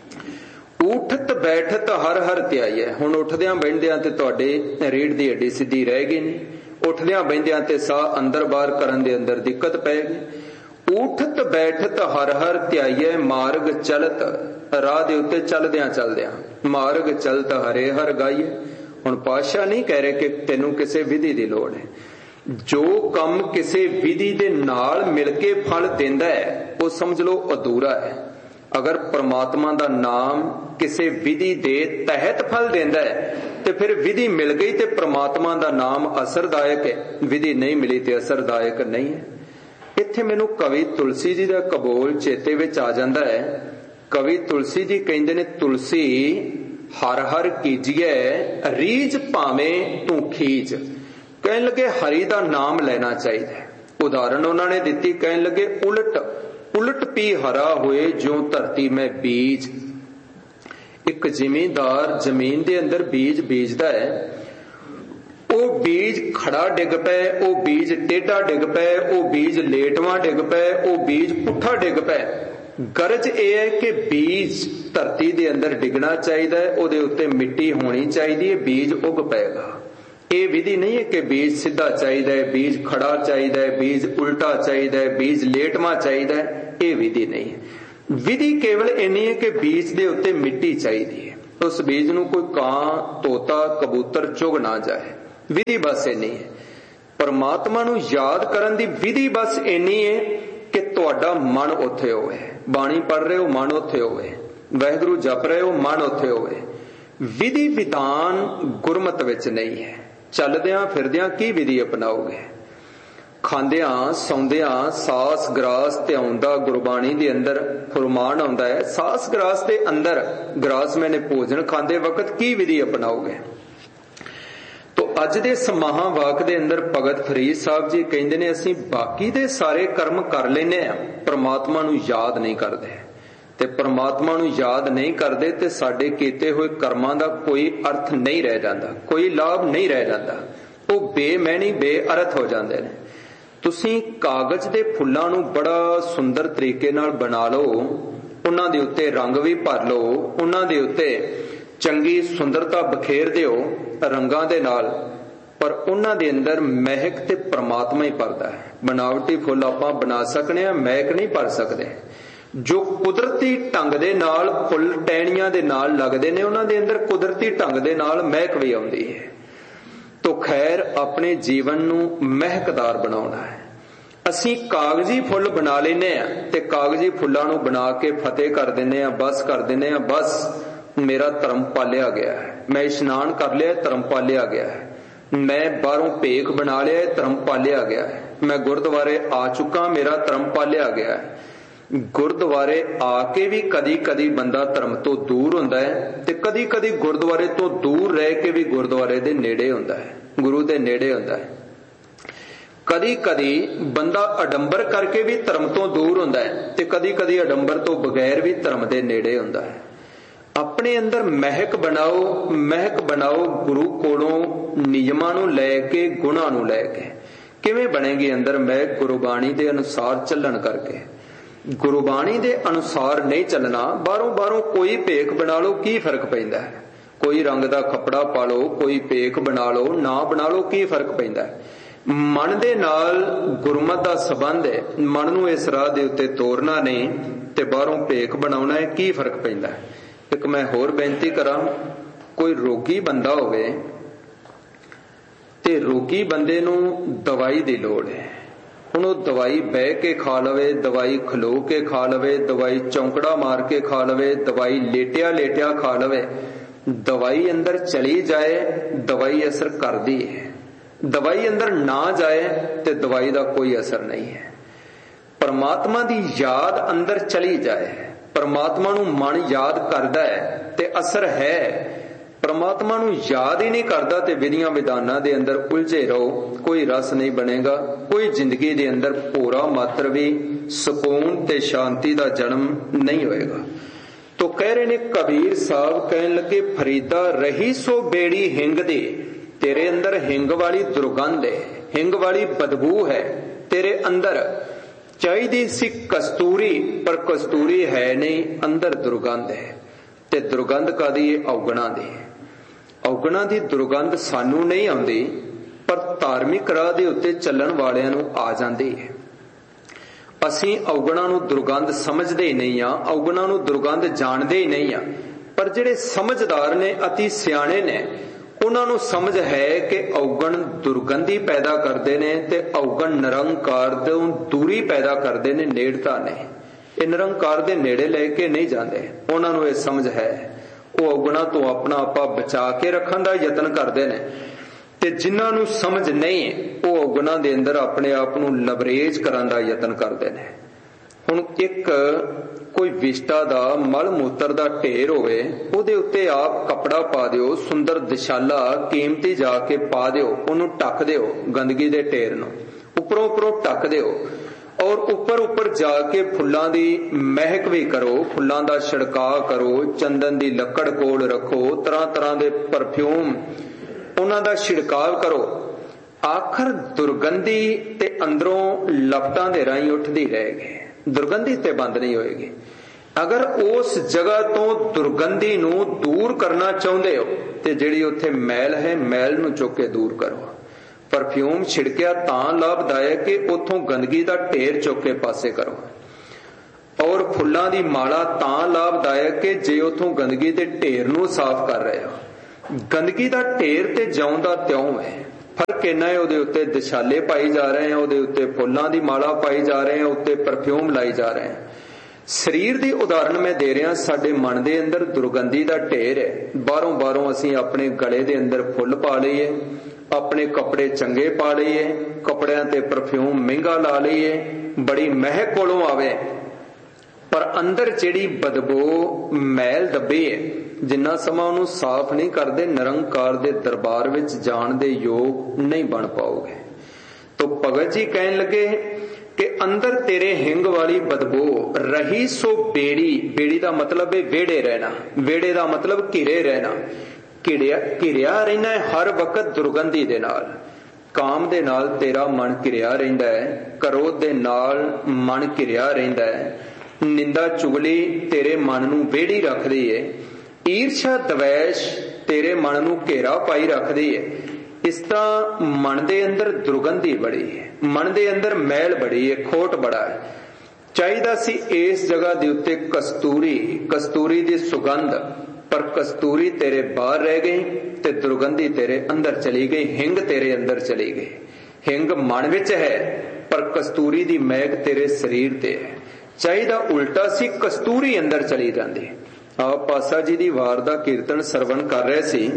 उठत बैठत हर हर ध्याइयै। हुण उठदियां बहिंदियां ते तुहाडे रीढ़ दी हड्डी सीधी रहेगी नहीं, उठदियां बहिंदियां ते साह अंदर बाहर करन दे अंदर दिक्कत पैगी। उठत बैठत हर हर ध्याइयै, मार्ग चलत, राह दे उत्ते चलदियां चलदियां मार्ग चलत हरे हर गाइए। हुण पातशाह नहीं कह रहे कि तेनू किसी विधि की लोड़ है। जो कम किसी विधि दे नाल मिल के फल देंदा है वो समझ लो अधूरा है। अगर परमात्मा दा नाम किसी विधि दे तहत फल देंदा है तो फिर विधि मिल गई तो परमात्मा दा नाम असरदायक है, विधि नहीं मिली तो असरदायक नहीं है। इत्थे मैनू कवि तुलसी जी दा कबोल चेते विच आ जांदा है। कवि तुलसी जी कहंदे ने, तुलसी हर हर कीजिए रीज भावें तू खीज। कहन लगे हरि दा नाम लेना चाहिए। उदाहरण उन्होंने दिती, कहन लगे उलट उलट पी हरा होए ज्यों धरती में बीज। एक जिमींदार जमीन दे अंदर बीज बीजदा है, वो बीज खड़ा डिग पे, वो बीज टेढ़ा डिग पे, वो बीज लेटवां डिग पे, वो बीज पुट्ठा डिग पे। गरज यह है कि बीज धरती के अंदर डिगना चाहिए, उहदे उत्ते मिट्टी होनी चाहिए, बीज उग पेगा। ये विधि नहीं है कि बीज सीधा चाहिए, बीज खड़ा चाहिए, बीज उल्टा चाहिए, बीज लेटवा चाहिए, ये विधि नहीं है। विधि केवल इन्नी है कि बीज के उत्ते मिट्टी चाहिए, उस बीज नूं कोई कां तोता कबूतर चुग ना जाए। विधि बस इन्नी है। परमात्मा नूं याद करन दी विधि बस इन्नी है कि तुहाडा मन उत्थे होवे, बाणी पढ़ रहे हो मन उत्थे होवे, वाहिगुरू जप रहे हो मन उत्थे होवे। विधि विधान गुरमत विच नहीं है। चलदियां फिरदियां की विधि अपनाओगे? खांदियां सौंदियां सास ग्रास ते आउंदा गुरबाणी दे अंदर फरमान आउंदा है, सास ग्रास दे अंदर ग्रास मैंने भोजन खांदे वक्त की विधि अपनाओगे? तो अज दे समाहावाक दे अंदर भगत फरीद साहब जी कहंदे ने असीं बाकी दे सारे कर्म कर लैने आ, परमात्मा नूं याद नहीं करदे। ते परमात्मा नूं याद नहीं करदे ते साडे कीते होए कर्मां दा कोई अर्थ नहीं रह जांदा, कोई लाभ नहीं रह जांदा, वो बेमैनी बेअर्थ हो जांदे ने। तुसीं कागज दे फुल्लां नूं बड़ा सुंदर तरीके नाल बना लो, उन्हां दे उत्ते रंग भी भर लो, उन्हां दे उत्ते चंगी सुंदरता बखेर दिओ रंगां दे नाल, पर उन्हां दे अंदर महक ते परमात्मा ही भरदा है। बनावटी फुल आपां बना सकने आ, महक नहीं भर सकदे। जो कुदरती ढंग दे नाल फुल टहनियां दे नाल लगदे ने, उन्हां दे अंदर कुदरती ढंग दे नाल महक भी आउंदी है। तो खैर अपने जीवन नूं महकदार बनाउणा है। असीं कागजी फुल बना लेने आ ते कागजी फुल्लां नूं बना के फतेह कर दिंदे आ, बस कर दिंदे आ, बस मेरा धर्म पालिया गया है, मैं इशनान कर लिया, धर्म पालिया गया है, मैं बाहरों भेख बना लिया, धर्म पालिया गया है, मैं गुरुद्वारे आ चुका, मेरा धर्म पालिया गया है। गुरुद्वारे आके भी कदी कदी बंदा धर्म तो दूर हुंदा है ते कदी कदी गुरुद्वारे तो दूर रह के भी गुरुद्वारे दे नेड़े हुंदा है, गुरु दे नेड़े हुंदा है। कदी कदी बंदा अडंबर करके भी धर्म तो दूर हुंदा है ते कदी कदी अडंबर तो बगैर भी धर्म दे नेड़े हुंदा है। अपने अंदर महक बनाओ, महक बनाओ गुरु कोलों नियमां नूं लैके गुणां नूं लैके। किवें बनेगी अंदर महक? गुरबाणी दे अनुसार चलन करके। गुरबाणी दे अनुसार नहीं चलना, बाहरों बाहरों कोई भेख बना लो, की फर्क पैंदा है? कोई रंग दा कपड़ा पा लो, कोई भेख बना लो, ना बना लो, की फर्क पैंदा है? मन दे नाल गुरमत दा संबंध है, मन नूं इस राह दे उत्ते तोरना नहीं ते बाहरों भेख बनाउणा है, की फर्क पैंदा है? एक मैं होर बेनती करां, कोई रोगी बंदा होवे ते रोगी बंदे नूं दवाई दी लोड़ है, हुण दवाई बह के खा लवे, दवाई खलो के खा लवे, दवाई चौंकड़ा मार के खा लवे, दवाई लेटिया लेटिया खा लवे, दवाई अंदर चली जाए दवाई असर करदी है, दवाई अंदर ना जाए ते दवाई दा कोई असर नहीं है। परमात्मा दी याद अंदर चली जाए, परमात्मा नूं मन याद करदा है ते असर है। परमात्मा नूं याद ही नहीं करदा ते विधियां विधानां दे अंदर उलझे रहो, कोई रस नहीं बनेगा, कोई जिंदगी दे अंदर पूरा मात्र भी सुकून ते शांति दा जन्म नहीं होएगा। तो कह रहे ने कबीर साहब, कहन लगे फरीदा रही सो बेड़ी हिंग दे, तेरे अंदर हिंग वाली दुर्गंध है, हिंग वाली बदबू है तेरे अंदर। चाहिदी सी कस्तूरी पर कस्तूरी है नहीं, अंदर दुर्गंध है। ते दुर्गंध कादी? औगणा दी। औगणा दी दुर्गंध सानू नहीं आउंदी, पर धार्मिक राह दे उत्ते चलण वालियां नूं आ जांदी है। असीं औगणा नूं दुर्गंध समझदे ही नहीं आ, औगणा नूं दुर्गंध जाणदे ही नहीं आ, पर जिहड़े समझदार ने, अति सियाणे ने, उन्हां नूं समझ है कि औगण दुर्गंधी पैदा करदे ने ते औगण निरंकार तों दूरी पैदा करदे ने, नेड़ता नहीं। ये निरंकार दे नेड़े लेके नहीं जांदे, उन्हां नूं ये समझ है। वो औगणा तो अपना आपा बचा के रखण दा यतन करदे ने ते जिन्हां नूं समझ नहीं वो औगणा दे अंदर अपने आप नूं लवरेज करन दा यतन करदे ने। हुण एक कोई विष्टा दा मल मूत्र दा ढेर होवे, उहदे उत्ते आप कपड़ा पा दिओ, सुंदर दिशाला कीमती जाके पा दिओ, उहनूं ढक दिओ, गंदगी दे ढेर नूं उपरों उपरों ढक दिओ, और उपर उपर जाके फुल्लां दी महक भी करो, फुल्लां दा छिड़काव करो, चंदन दी लकड़ कोल रखो, तरह तरह दे परफ्यूम उन्हां दा छिड़काव करो। आखर दुर्गंधी ते अंदरों लपटां दे राहीं उठदी रह गई, दुर्गंधी ते बंद नहीं होएगी। अगर उस जगह तो दुर्गंधी नू दूर करना चाहुंदे हो ते जिहड़ी उत्थे मैल है मैल नू चुक के दूर करो। परफ्यूम छिड़किया तां लाभदायक कि उथों गंदगी दा ढेर चुक के पासे करो, और फुल्लां दी माला तां लाभदायक कि जे उथों गंदगी दे ढेर नू साफ कर रहे हो। गंदगी दा ढेर ते जौं दा त्यों है, फर्क इन्ना है उहदे उत्ते दिशाले पाई जा रहे हैं, उहदे उत्ते फुल्लां दी माला पाई जा रहे हैं, उत्ते परफ्यूम लाई जा रहे हैं। शरीर दी उदाहरण मैं दे रहा, साडे मन दे अंदर दुर्गंधी दा ढेर है। बाहरों बाहरों असीं अपने गले दे अंदर फुल पा लईए, अपने कपड़े चंगे पा लईए, कपड़ियां ते परफ्यूम महंगा ला लईए, बड़ी महक कोलों आवे, पर अंदर जिहड़ी बदबू मैल दबी है, जिन्ना समां उहनूं साफ नहीं करदे निरंकार दे दरबार विच जाण दे योग नहीं बन पाओगे। तो भगत जी कहन लगे कि अंदर तेरे हिंग वाली बदबू रही सो बेड़ी। बेड़ी का मतलब है वेड़े रहना, वेड़े का मतलब घिरे रहना, घिरिया रहना है हर वक्त दुर्गंधी दे नाल। काम दे नाल तेरा मन घिरिया रहिंदा है, क्रोध दे नाल मन घिरिया रहिंदा है, निंदा चुगली तेरे मन नू वेड़ी रखदी है, ईर्ष्या द्वेष तेरे मन नू घेरा पाई रखदी है। इस तरह मन दे अंदर दुर्गंधी बड़ी है, मन दे अंदर मैल बड़ी है, खोट बड़ा है। चाहिदा सी इस जगह दे उत्ते कस्तूरी, कस्तूरी दी सुगंध, पर कस्तूरी तेरे बाहर रह गई ते दुर्गंधी तेरे अंदर चली गई, हिंग तेरे अंदर चली गई। हिंग मन विच है पर कस्तूरी दी महक तेरे शरीर ते है। चाहिदा उल्टा सी कस्तूरी अंदर चली जाती। आप पासा जी दी वार दा कीर्तन सरवण कर रहे सी।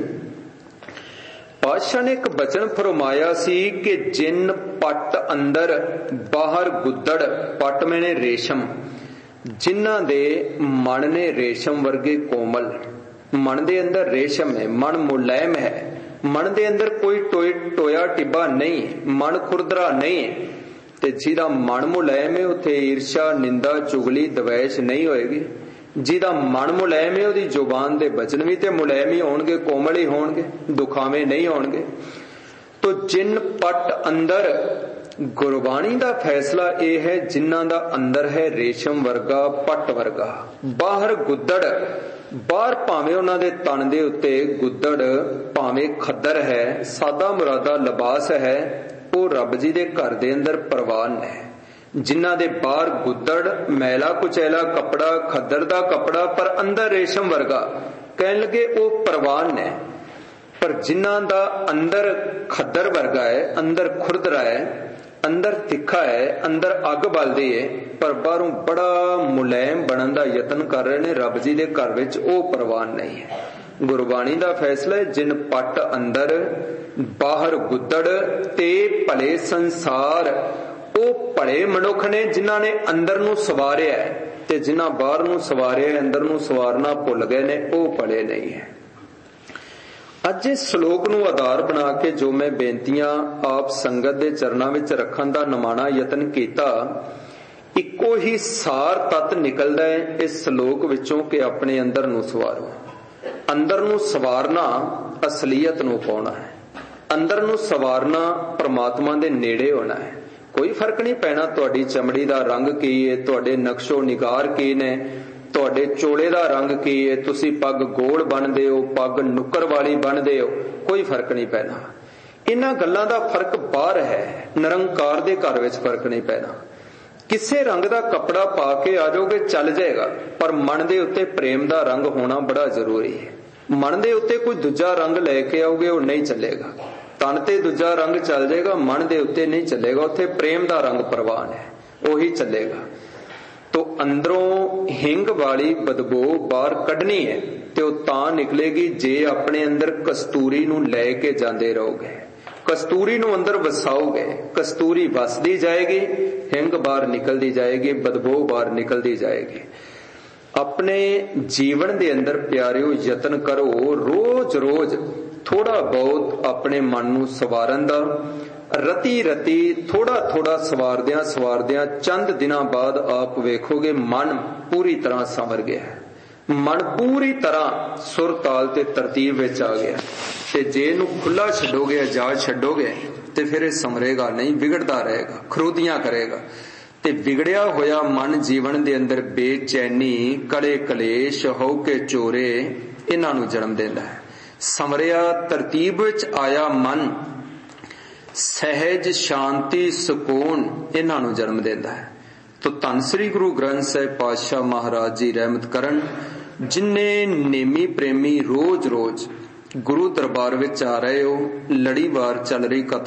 पातशाह ने एक बचन फरमाया सी कि जिन पट अंदर बाहर गुद्दड़, पट मैंने रेशम, जिन्हां दे मन ने रेशम वर्गे कोमल, मन दे अंदर रेशम है, मन मुलायम है, मन दे अंदर कोई टोया टिब्बा नहीं, मन खुरदरा नहीं, ते जिहदा मन मुलायम है उत्थे ईर्ष्या निंदा चुगली द्वेष नहीं होएगी। जिहदा मन मुलायम है उहदी जुबान दे बचन भी ते मुलायम ही होणगे, कोमल ही होणगे, दुखावे नहीं होणगे। तो जिन पट अंदर गुरबाणी दा फैसला यह है जिन्हां दा अंदर है रेशम वर्गा पट वर्गा, बाहर गुद्दड़, बाहर भावें उन्हां दे तन दे उत्ते गुद्दड़, भावें खद्दर है, सादा मुरादा लिबास है, वो रब जी दे घर दे अंदर परवान है। जिन्हां दे बाहर गुद्दड़, मैला कुचैला कपड़ा, खद्दर दा कपड़ा, पर अंदर रेशम वर्गा, कहन लगे वो परवान है। पर जिन्हां दा अंदर खद्दर वर्गा है, अंदर खुरदरा है, अंदर तिखा है, अंदर अग बलदी है, पर बाहरों बड़ा मुलायम बनन दा यतन कर रहे ने, रब जी दे घर विच वो परवान नहीं है। गुरबाणी दा फैसला है जिन पट अंदर बाहर गुद्दड़ ते भले संसार, वो भले मनुख ने जिन्हां ने अंदर नू सवारिया है, ते जिन्हां बाहर नू सवारिया है अंदर नू सवारना भुल गए ने, वो भले नहीं है। अज इस श्लोक नू आधार बना के जो मैं बेनतियां आप संगत दे चरनां विच रखण दा नमाणा यतन कीता, इक्को ही सार तत्त निकलदा है इस श्लोक विचों कि अपने अंदर नू सवारो। अंदर नू सवारना असलीयत नू पाउणा है, अंदर नू सवारना परमात्मा दे नेड़े होना है। कोई फर्क नहीं पैना तुहाडी चमड़ी दा रंग की है, तुहाडे नक्शो निगार की ने, तुहाडे चोले दा रंग की है, तुसी पग गोल बनदे हो, पग नुक्कर वाली बनदे हो, कोई फर्क नहीं पैना। इन्हां गल्लां दा फर्क बाहर है, निरंकार दे घर विच फर्क नहीं पैना। किसे रंग दा कपड़ा पा के आ जाओगे चल जाएगा, पर मन दे उत्ते प्रेम दा रंग होना बड़ा जरूरी है। मन दे उत्ते कोई दूजा रंग लेके आओगे वो नहीं चलेगा। तन ते दूजा रंग चल जाएगा, मन दे उत्ते नहीं चलेगा। उत्थे प्रेम दा रंग प्रवान है, वही चलेगा। तो अंदरों हिंग वाली बदबू बाहर कढ़नी है ते वो तां निकलेगी जे अपने अंदर कस्तूरी नू लेके जांदे रहोगे, कस्तूरी नू अंदर वसाओगे, कस्तूरी वसदी जाएगी, हिंग बाहर निकलती जाएगी, बदबू बाहर निकलती जाएगी। अपने जीवन दे अंदर प्यारियो यतन करो, रोज रोज थोड़ा बहुत अपने मन नू सवारन दा, रती रती थोड़ा थोड़ा सवारदियां चंद दिनां बाद आप वेखोगे मन पूरी तरह संवर गया है, मन पूरी तरह सुर ताल ते तरतीब विच आ गया। ते जे नू खुला छड्डोगे, आजाद छड्डोगे, ते फिर संवरेगा नहीं, बिगड़दा रहेगा, खरोदियां करेगा। ते ਤੇ ਵਿਗੜਿਆ ਹੋਇਆ ਮਨ ਜੀਵਨ ਦੇ ਅੰਦਰ ਬੇਚੈਨੀ, ਕਲੇ ਕਲੇਸ਼, ਹਉਕੇ ਚੋਰੇ ਇਹਨਾਂ ਨੂੰ ਜਨਮ ਦਿੰਦਾ ਹੈ। ਸਮਰਿਆ ਤਰਤੀਬ ਵਿੱਚ ਆਇਆ ਮਨ ਸਹਿਜ ਸ਼ਾਂਤੀ ਸਕੂਨ ਇਹਨਾਂ ਨੂੰ ਜਨਮ ਦਿੰਦਾ ਹੈ। ਤੋ ਧੰਨ ਸ੍ਰੀ ਗੁਰੂ ਗ੍ਰੰਥ ਸਾਹਿਬ ਪਾਤਸ਼ਾਹ ਮਹਾਰਾਜ ਜੀ ਰਹਿਮਤ ਕਰਨ, ਜਿੰਨੇ ਨੇਮੀ ਪ੍ਰੇਮੀ ਰੋਜ਼ ਰੋਜ਼ ਗੁਰੂ ਦਰਬਾਰ ਵਿੱਚ ਆ ਰਹੇ ਹੋ, ਲੜੀਵਾਰ ਚੱਲ ਰਹੀ ਕਥਾ